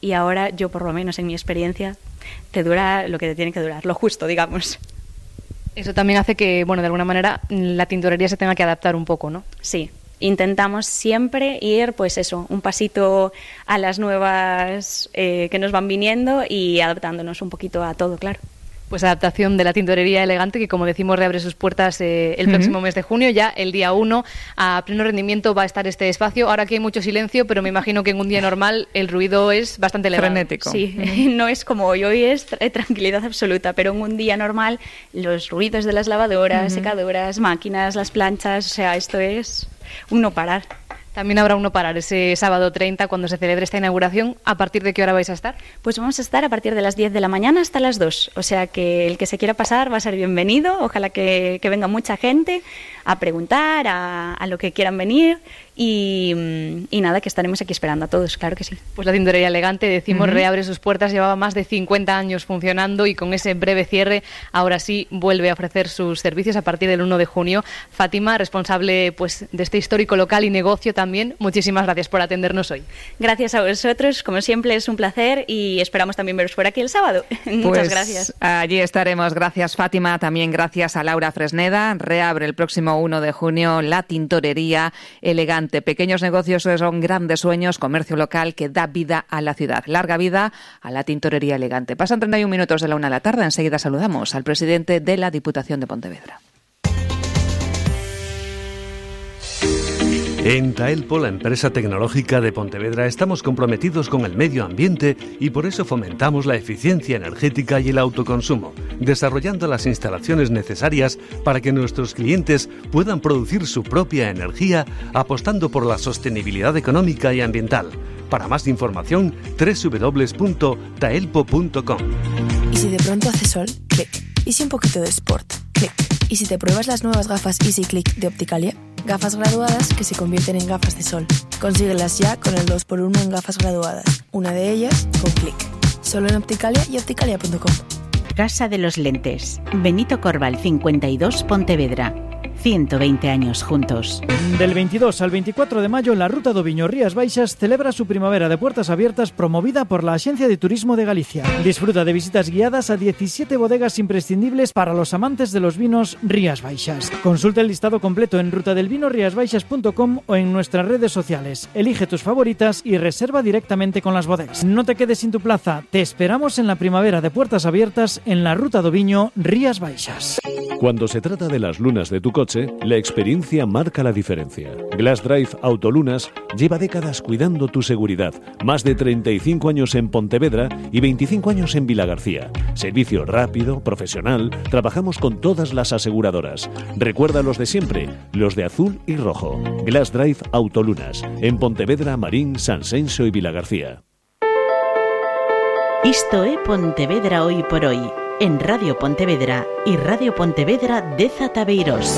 y ahora yo, por lo menos en mi experiencia, te dura lo que te tiene que durar, lo justo, digamos. Eso también hace que, bueno, de alguna manera la tintorería se tenga que adaptar un poco, ¿no? Sí, intentamos siempre ir, pues eso, un pasito a las nuevas que nos van viniendo y adaptándonos un poquito a todo, claro. Pues adaptación de la tintorería elegante, que como decimos reabre sus puertas el próximo mes de junio. Ya el día 1 a pleno rendimiento va a estar este espacio. Ahora aquí hay mucho silencio, pero me imagino que en un día normal el ruido es bastante elevado. Frenético. Sí, no es como hoy es tranquilidad absoluta, pero en un día normal los ruidos de las lavadoras, secadoras, máquinas, las planchas, o sea, esto es un no parar. También habrá un no parar ese sábado 30 cuando se celebre esta inauguración. ¿A partir de qué hora vais a estar? Pues vamos a estar a partir de las 10 de la mañana hasta las 2. O sea que el que se quiera pasar va a ser bienvenido. Ojalá que venga mucha gente a preguntar, a lo que quieran venir. Y nada, que estaremos aquí esperando a todos, claro que sí. Pues la tintorería elegante, decimos, reabre sus puertas, llevaba más de 50 años funcionando y con ese breve cierre, ahora sí vuelve a ofrecer sus servicios a partir del 1 de junio. Fátima, responsable pues de este histórico local y negocio también, muchísimas gracias por atendernos hoy. Gracias a vosotros, como siempre es un placer y esperamos también veros por aquí el sábado. Muchas gracias. Allí estaremos, gracias Fátima, también gracias a Laura Fresneda. Reabre el próximo 1 de junio la tintorería elegante. Pequeños negocios son grandes sueños, comercio local que da vida a la ciudad. Larga vida a la tintorería elegante. Pasan 31 minutos de la 1 de la tarde. Enseguida saludamos al presidente de la Diputación de Pontevedra. En Taelpo, la empresa tecnológica de Pontevedra, estamos comprometidos con el medio ambiente y por eso fomentamos la eficiencia energética y el autoconsumo, desarrollando las instalaciones necesarias para que nuestros clientes puedan producir su propia energía, apostando por la sostenibilidad económica y ambiental. Para más información, www.taelpo.com. ¿Y si de pronto hace sol? Clic. ¿Y si un poquito de sport? Clic. ¿Y si te pruebas las nuevas gafas Easy Click de Opticalia? Gafas graduadas que se convierten en gafas de sol. Consíguelas ya con el 2x1 en gafas graduadas. Una de ellas con Click. Solo en Opticalia y opticalia.com. Casa de los Lentes. Benito Corval 52, Pontevedra. 120 años juntos. Del 22 al 24 de mayo, la Ruta do Viño Rías Baixas celebra su primavera de puertas abiertas promovida por la Agencia de Turismo de Galicia. Disfruta de visitas guiadas a 17 bodegas imprescindibles para los amantes de los vinos Rías Baixas. Consulta el listado completo en rutadelvinoriasbaixas.com o en nuestras redes sociales. Elige tus favoritas y reserva directamente con las bodegas. No te quedes sin tu plaza. Te esperamos en la primavera de puertas abiertas en la Ruta do Viño Rías Baixas. Cuando se trata de las lunas de tu coche, la experiencia marca la diferencia. Glass Drive Autolunas lleva décadas cuidando tu seguridad. Más de 35 años en Pontevedra y 25 años en Vilagarcía. Servicio rápido, profesional, trabajamos con todas las aseguradoras. Recuerda los de siempre, los de azul y rojo. Glass Drive Autolunas, en Pontevedra, Marín, Sanxenxo y Vilagarcía. Isto é Pontevedra hoy por hoy, en Radio Pontevedra y Radio Pontevedra de Zataveiros.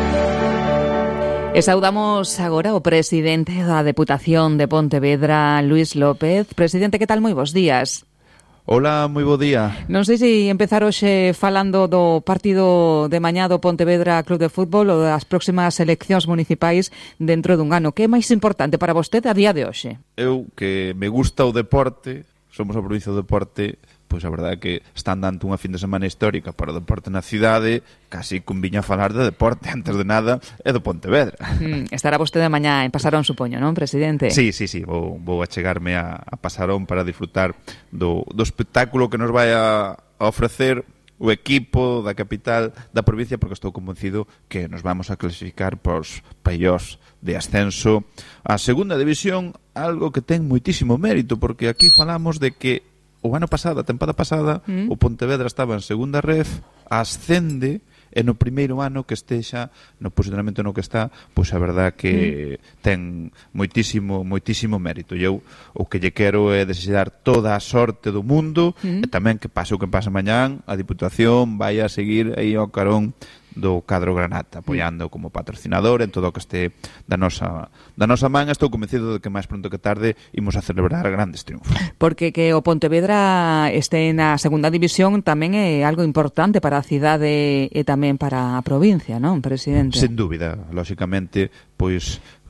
E saudamos agora o presidente da Deputación de Pontevedra, Luís López. Presidente, que tal? Moi bons días. Hola, moi bo día. Non sei se empezar hoxe falando do partido de mañá do Pontevedra Club de Fútbol ou das próximas eleccións municipais dentro dun ano. Que é máis importante para vostede a día de hoxe? Eu, que me gusta o deporte, somos a provincia do deporte, pois a verdade é que están dando unha fin de semana histórica para o deporte na cidade, casi conviña falar de deporte, antes de nada, é do Pontevedra. Estará vostede mañá en Pasarón, supoño, non, presidente? Sí, vou achegarme a Pasarón para disfrutar do espectáculo que nos vai a ofrecer o equipo da capital da provincia, porque estou convencido que nos vamos a clasificar pros playoffs de ascenso á segunda división, algo que ten moitísimo mérito, porque aquí falamos de que o ano pasado, a tempada pasada, o Pontevedra estaba en segunda ref, ascende, e no primeiro ano que estexa no posicionamento no que está, pois a verdad que ten moitísimo mérito. E eu o que lle quero é desear toda a sorte do mundo, e tamén que pase o que pase mañán, a Diputación vai a seguir aí ao carón do cadro Granata, apoiando como patrocinador en todo o que este da nosa man. Estou convencido de que máis pronto que tarde imos a celebrar grandes triunfos. Porque que o Pontevedra este na segunda división tamén é algo importante para a cidade e tamén para a provincia, non, presidente? Sen dúbida, lóxicamente, pois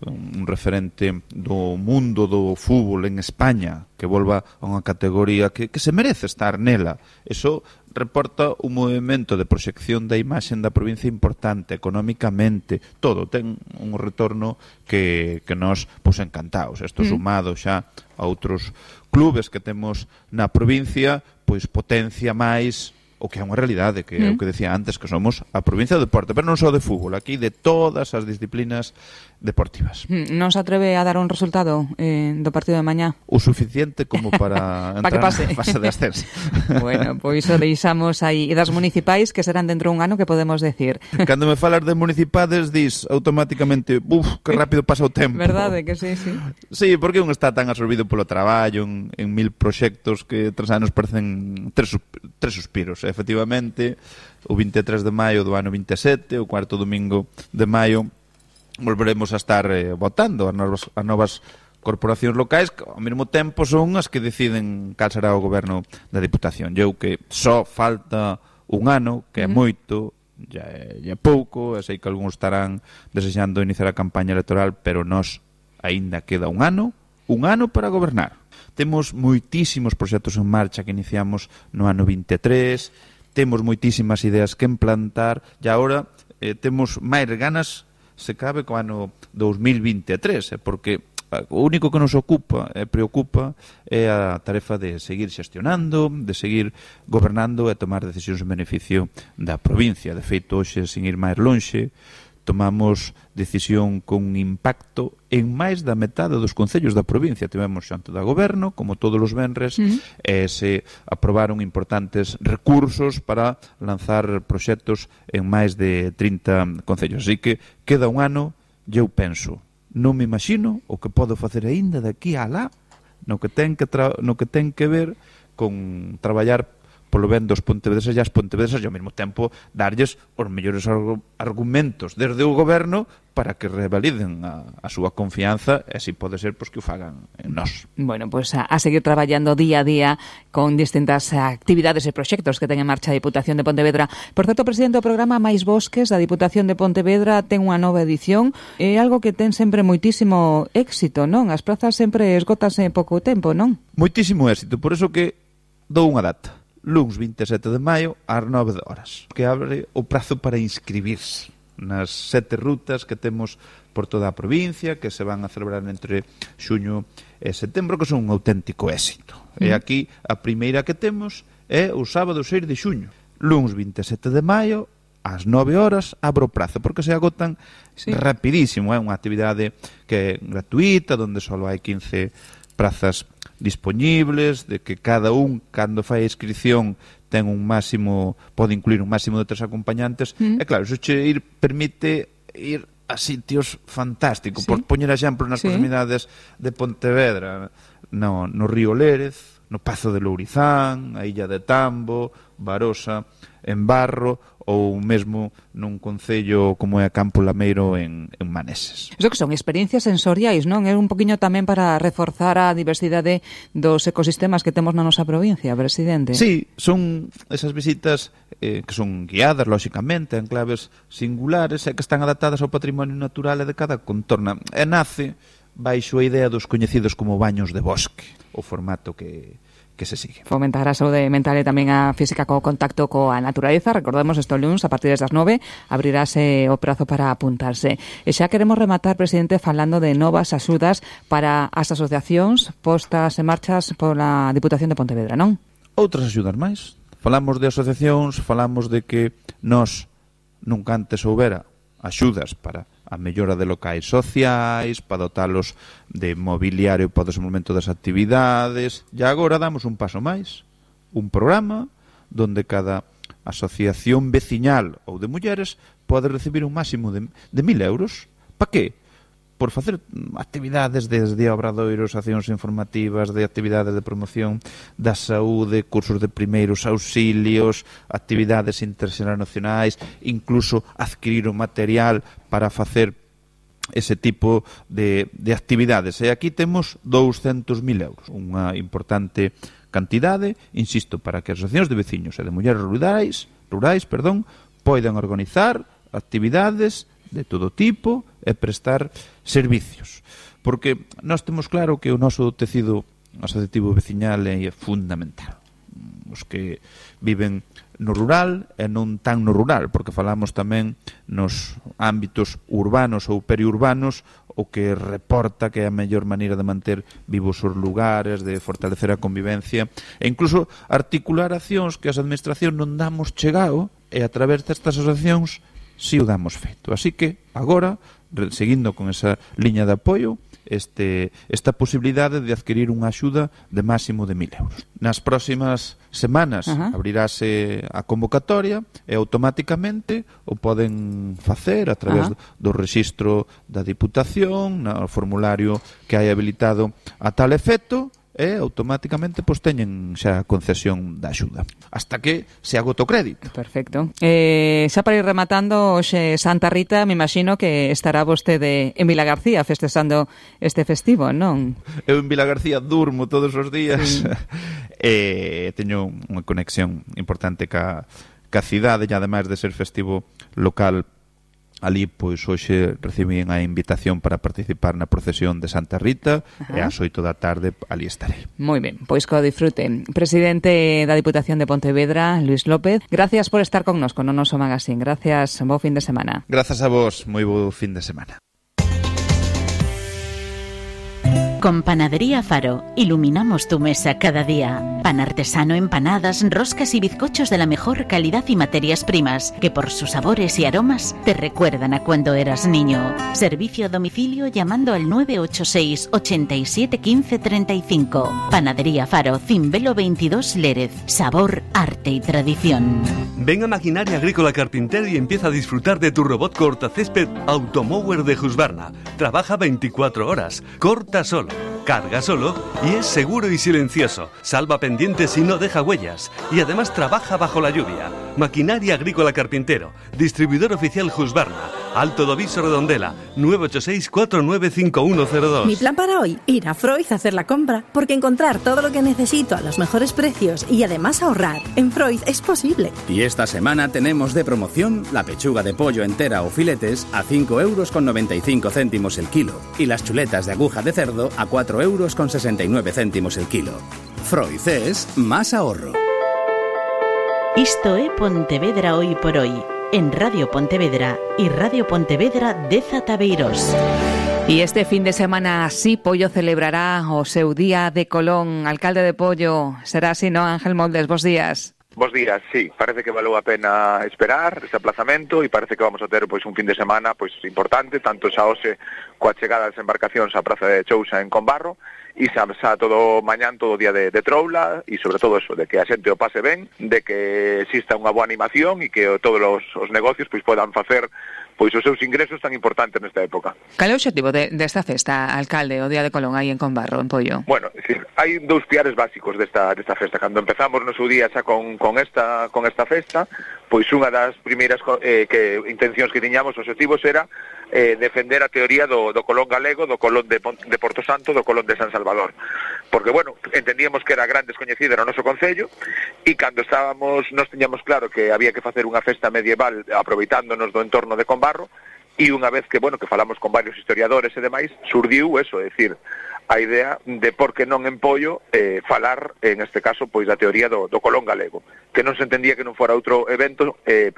un referente do mundo do fútbol en España, que volva a unha categoría que se merece estar nela. Eso reporta un movimento de proxección da imaxe da provincia importante, económicamente, todo ten un retorno que nos encantados. Isto sumado xa a outros clubes que temos na provincia, pois potencia máis o que é unha realidade, que é o que decía antes, que somos a provincia do deporte, pero non só de fútbol, aquí de todas as disciplinas deportivas. Non se atreve a dar un resultado do partido de mañá? O suficiente como para entrar na fase de ascenso. Bueno, pois o deixamos aí. E das municipais, que serán dentro de un ano, que podemos decir? Cando me falas de municipades, dis automáticamente, que rápido pasa o tempo. Verdade que sí, sí. Sí, porque un está tan absorbido polo traballo en 1000 proxectos que 3 anos parecen tres suspiros. Efectivamente, o 23 de maio do ano 27, o cuarto domingo de maio, volveremos a estar votando as novas corporacións locais, que ao mesmo tempo son as que deciden cal será o goberno da Diputación. Eu que só falta un ano, que é moito, ya é pouco, e sei que algúns estarán desexando iniciar a campaña electoral, pero nós aínda queda un ano para gobernar. Temos moitísimos proxectos en marcha que iniciamos no ano 23, temos moitísimas ideas que implantar, e agora temos máis ganas, se cabe, co ano 2023, porque o único que nos ocupa e preocupa é a tarefa de seguir xestionando, de seguir gobernando e tomar decisións en beneficio da provincia. De feito, hoxe, sin ir máis lonxe, tomamos decisión con impacto en máis da metade dos concellos da provincia. Tivemos xunto da goberno, como todos os venres, e se aprobaron importantes recursos para lanzar proxectos en máis de 30 concellos. Así que queda un ano, e eu penso, non me imagino o que podo facer aínda daqui a lá, no que ten que ver con traballar polo ben dos pontevedreses e as pontevedresas, e ao mesmo tempo darlles os mellores argumentos desde o goberno para que revaliden a súa confianza, e así pode ser que o fagan en nós. Bueno, pois a seguir traballando día a día con distintas actividades e proxectos que ten en marcha a Diputación de Pontevedra. Por certo, presidente, o programa Máis Bosques da Diputación de Pontevedra ten unha nova edición, é algo que ten sempre moitísimo éxito, non? As prazas sempre esgótase en pouco tempo, non? Moitísimo éxito, por eso que dou unha data. Luns 27 de maio ás 9 horas, que abre o prazo para inscribirse nas 7 rutas que temos por toda a provincia, que se van a celebrar entre xuño e setembro, que son un auténtico éxito. E aquí a primeira que temos é o sábado 6 de xuño. Luns 27 de maio ás 9 horas abro o prazo, porque se agotan rapidísimo. É unha actividade que é gratuita, onde só hai 15 prazas disponibles, de que cada un, cando fai a inscripción, ten un máximo, pode incluir un máximo de 3 acompañantes, e claro, iso permite ir a sitios fantásticos. Por poñer exemplo nas proximidades de Pontevedra, no Río Lérez, no Pazo de Lourizán, a Illa de Tambo, Barosa, en Barro, ou mesmo nun concello como é Campo Lameiro en Maneses. Iso que son experiencias sensoriais, non? É un poquinho tamén para reforzar a diversidade dos ecosistemas que temos na nosa provincia, presidente. Sí, son esas visitas que son guiadas, lóxicamente, en claves singulares e que están adaptadas ao patrimonio natural e de cada contorna. E nace baixo a idea dos coñecidos como baños de bosque, o formato que se sigue. Fomentar a saúde mental e tamén a física co contacto coa naturaleza. Recordemos isto luns a partir das 9 abrirase o prazo para apuntarse. E xa queremos rematar, presidente, falando de novas axudas para as asociacións postas en marchas pola Diputación de Pontevedra, non? Outras axudas máis. Falamos de asociacións, falamos de que nós nunca antes houbera axudas para a mellora de locais sociais, para dotalos de mobiliario para o desenvolvemento das actividades, e agora damos un paso máis, un programa donde cada asociación veciñal ou de mulleres pode recibir un máximo de 1.000 euros. Para que? Por facer actividades desde obradoiros, accións informativas, de actividades de promoción da saúde, cursos de primeiros auxilios, actividades internacionais, incluso adquirir o material para facer ese tipo de actividades. E aquí temos 200.000 euros, unha importante cantidade, insisto, para que as asociacións de veciños e de mulleres rurais poidan organizar actividades de todo tipo e prestar servicios. Porque nós temos claro que o noso tecido asociativo veciñal é fundamental. Os que viven no rural e non tan no rural, porque falamos tamén nos ámbitos urbanos ou periurbanos, o que reporta que é a mellor maneira de manter vivos os lugares, de fortalecer a convivencia e incluso articular accións que as administracións non damos chegado e a través destas asociacións si o damos feito. Así que agora, seguindo con esa liña de apoio, esta posibilidade de adquirir unha axuda de máximo de 1.000 euros. Nas próximas semanas abrirase a convocatoria e automáticamente o poden facer a través do rexistro da Diputación, no formulario que hai habilitado a tal efecto, e automáticamente teñen xa a concesión da axuda hasta que se agota o crédito. Perfecto. Xa para ir rematando, hoxe Santa Rita, me imagino que estará vostede en Vilagarcía festexando este festivo, non? Eu en Vilagarcía durmo todos os días. Teño unha conexión importante ca cidade e ademais de ser festivo local ali, pois, hoxe recibín a invitación para participar na procesión de Santa Rita e ás 8 da tarde ali estarei. Moi ben, pois que o disfrute. Presidente da Diputación de Pontevedra, Luis López, gracias por estar connosco no noso magazín. Gracias, bo fin de semana. Grazas a vos, moi bo fin de semana. Con Panadería Faro, iluminamos tu mesa cada día. Pan artesano, empanadas, roscas y bizcochos de la mejor calidad y materias primas, que por sus sabores y aromas te recuerdan a cuando eras niño. Servicio a domicilio llamando al 986 87 15 35. Panadería Faro, Cimbelo 22 Lérez. Sabor, arte y tradición. Ven a Maquinaria Agrícola Carpintero y empieza a disfrutar de tu robot cortacésped Automower de Husqvarna. Trabaja 24 horas, corta solo, carga solo y es seguro y silencioso. Salva pendientes y no deja huellas. Y además trabaja bajo la lluvia. Maquinaria Agrícola Carpintero. Distribuidor oficial Husqvarna. Alto do Viso Redondela. 986 495102. Mi plan para hoy, ir a Freud a hacer la compra. Porque encontrar todo lo que necesito a los mejores precios y además ahorrar en Freud es posible. Y esta semana tenemos de promoción la pechuga de pollo entera o filetes a 5,95 € el kilo. Y las chuletas de aguja de cerdo a 4,69 € el kilo. Freud es más ahorro. Isto é Pontevedra hoy por hoy, en Radio Pontevedra y Radio Pontevedra de Zataveiros. Y este fin de semana sí, Pollo celebrará o seu Día de Colón. Alcalde de Pollo, será así, ¿no? Ángel Moldes, bos días. Bos días, sí, parece que valeu a pena esperar ese aplazamento e parece que vamos a ter pois un fin de semana pois importante, tanto xa hoxe coa chegada das embarcacións á Praza de Chousa en Combarro e xa todo mañán, todo o día de troula e sobre todo eso, de que a xente o pase ben, de que exista unha boa animación e que todos os negocios pois podan facer pois os seus ingresos tan importantes nesta época. Cal é o obxectivo desta festa, alcalde, o Día de Colón aí en Combarro, en Pollo? Bueno, é dicir, hai dous piares básicos desta festa. Cando empezamos no seu día xa con esta festa, pois unha das primeiras intencións que tiñamos, obxectivos era defender a teoría do Colón galego, do Colón de Porto Santo, do Colón de San Salvador. Porque, bueno, entendíamos que era gran descoñecida no noso concello e cando nos tiñamos claro que había que facer unha festa medieval aproveitándonos do entorno de Combarro e unha vez que, bueno, que falamos con varios historiadores e demais, surdiu eso, é dicir, a idea de por que non en Pollo falar, en este caso, pois da teoría do Colón galego, que non se entendía que non fora outro evento,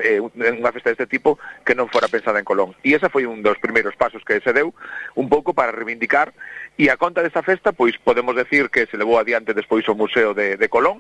unha festa deste tipo, que non fora pensada en Colón. E esa foi un dos primeiros pasos que se deu, un pouco para reivindicar, e a conta desta festa, pois podemos decir que se levou adiante despois o Museo de Colón,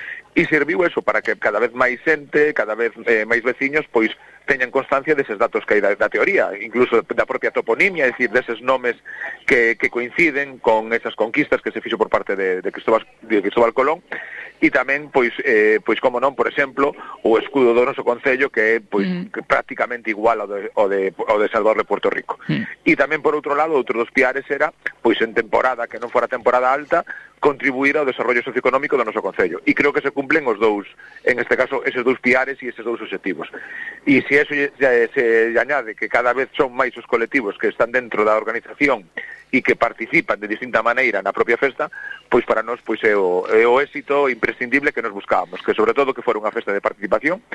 e serviu eso para que cada vez máis xente, cada vez máis veciños, pois teñan constancia deses datos que hai da teoría, incluso da propia toponimia, é dicir, deses nomes que coinciden con esas conquistas que se fixo por parte de Cristóbal Colón, e tamén, pois como non, por exemplo, o escudo do noso concello que é pois prácticamente igual ao de Salvador de Puerto Rico. E tamén, por outro lado, outro dos piares era, pois en temporada, que non fora temporada alta, contribuir ao desarrollo socioeconómico do noso concello. E creo que se cumplen os dous, en este caso, eses dous piares e eses dous obxectivos. E se eso se añade que cada vez son máis os colectivos que están dentro da organización e que participan de distinta maneira na propia festa, pois para nós pois é o éxito imprescindible que nos buscábamos, que sobre todo que fora unha festa de participación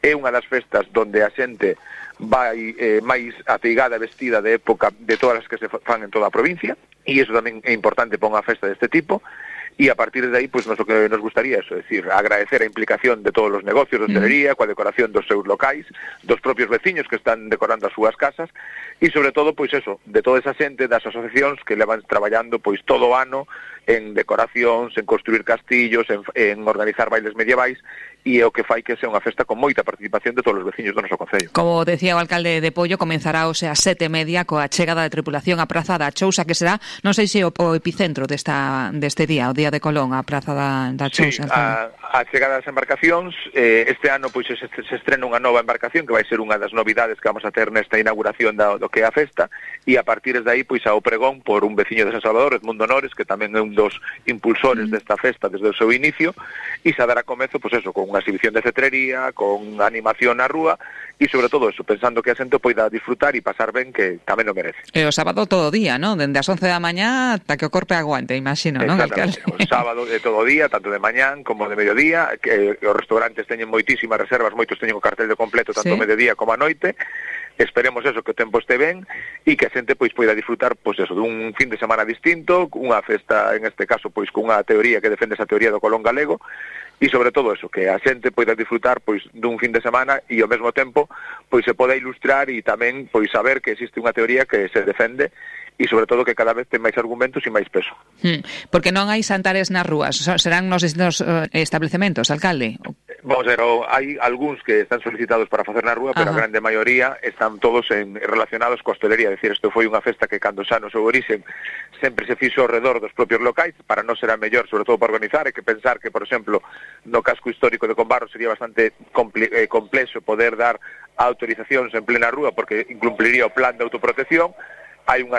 é unha das festas donde a xente vai máis ateigada, vestida de época de todas as que se fan en toda a provincia, e iso tamén é importante para unha festa deste tipo. E a partir de aí, pois, o que nos gustaría é decir, agradecer a implicación de todos os negocios de hostelería, coa decoración dos seus locais, dos propios veciños que están decorando as súas casas, e sobre todo, pois eso, de toda esa xente das asociacións que levan traballando pois todo o ano en decoracións, en construir castillos, en organizar bailes medievais, e é o que fai que sea unha festa con moita participación de todos os veciños do noso concello. Como decía o alcalde de Pollo, comenzará hoxe a 7:30 coa chegada de tripulación á Praza da Chousa, que será, non sei se o epicentro deste día, o Día de Colón, a Praza da Chousa. Sí, a chegada das embarcacións, este ano pois se estrena unha nova embarcación que vai ser unha das novidades que vamos a ter nesta inauguración do que é a festa, e a partir de aí pois ao pregón por un veciño de San Salvador, Edmundo Nores, que tamén é un dos impulsores desta festa desde o seu inicio, e se dará comezo pois eso, con unha exhibición de cetrería, con animación na rúa, e sobre todo eso, pensando que a xente poida disfrutar e pasar ben, que tamén o merece. E o sábado todo o día, non? Dende as 11 da mañá ata que o corpo aguante, imagino, non, alcalde? O sábado de todo o día, tanto de mañán como de mediodía, que os restaurantes teñen moitísimas reservas, moitos teñen o cartel de completo tanto a mediodía como a noite. Esperemos eso, que o tempo este ben e que a xente pois poida disfrutar pois eso, dun fin de semana distinto, unha festa, en este caso, pois con unha teoría que defende esa teoría do Colón galego, e sobre todo eso, que a xente poida disfrutar pois dun fin de semana e ao mesmo tempo pois se poda ilustrar e tamén pois saber que existe unha teoría que se defende e sobre todo que cada vez ten máis argumentos e máis peso. Porque non hai santares nas rúas, serán nos distintos establecementos, alcalde? Vamos a ver, hai algúns que están solicitados para facer na rúa, pero a grande maioría están todos relacionados coa hostelería, é dicir, isto foi unha festa que cando xa no seu origen sempre se fixo ao redor dos propios locais, para non será mellor, sobre todo para organizar, hai que pensar que, por exemplo, no casco histórico de Combarro sería bastante complexo poder dar autorizacións en plena rúa, porque incumpliría o plan de autoprotección. Hai unha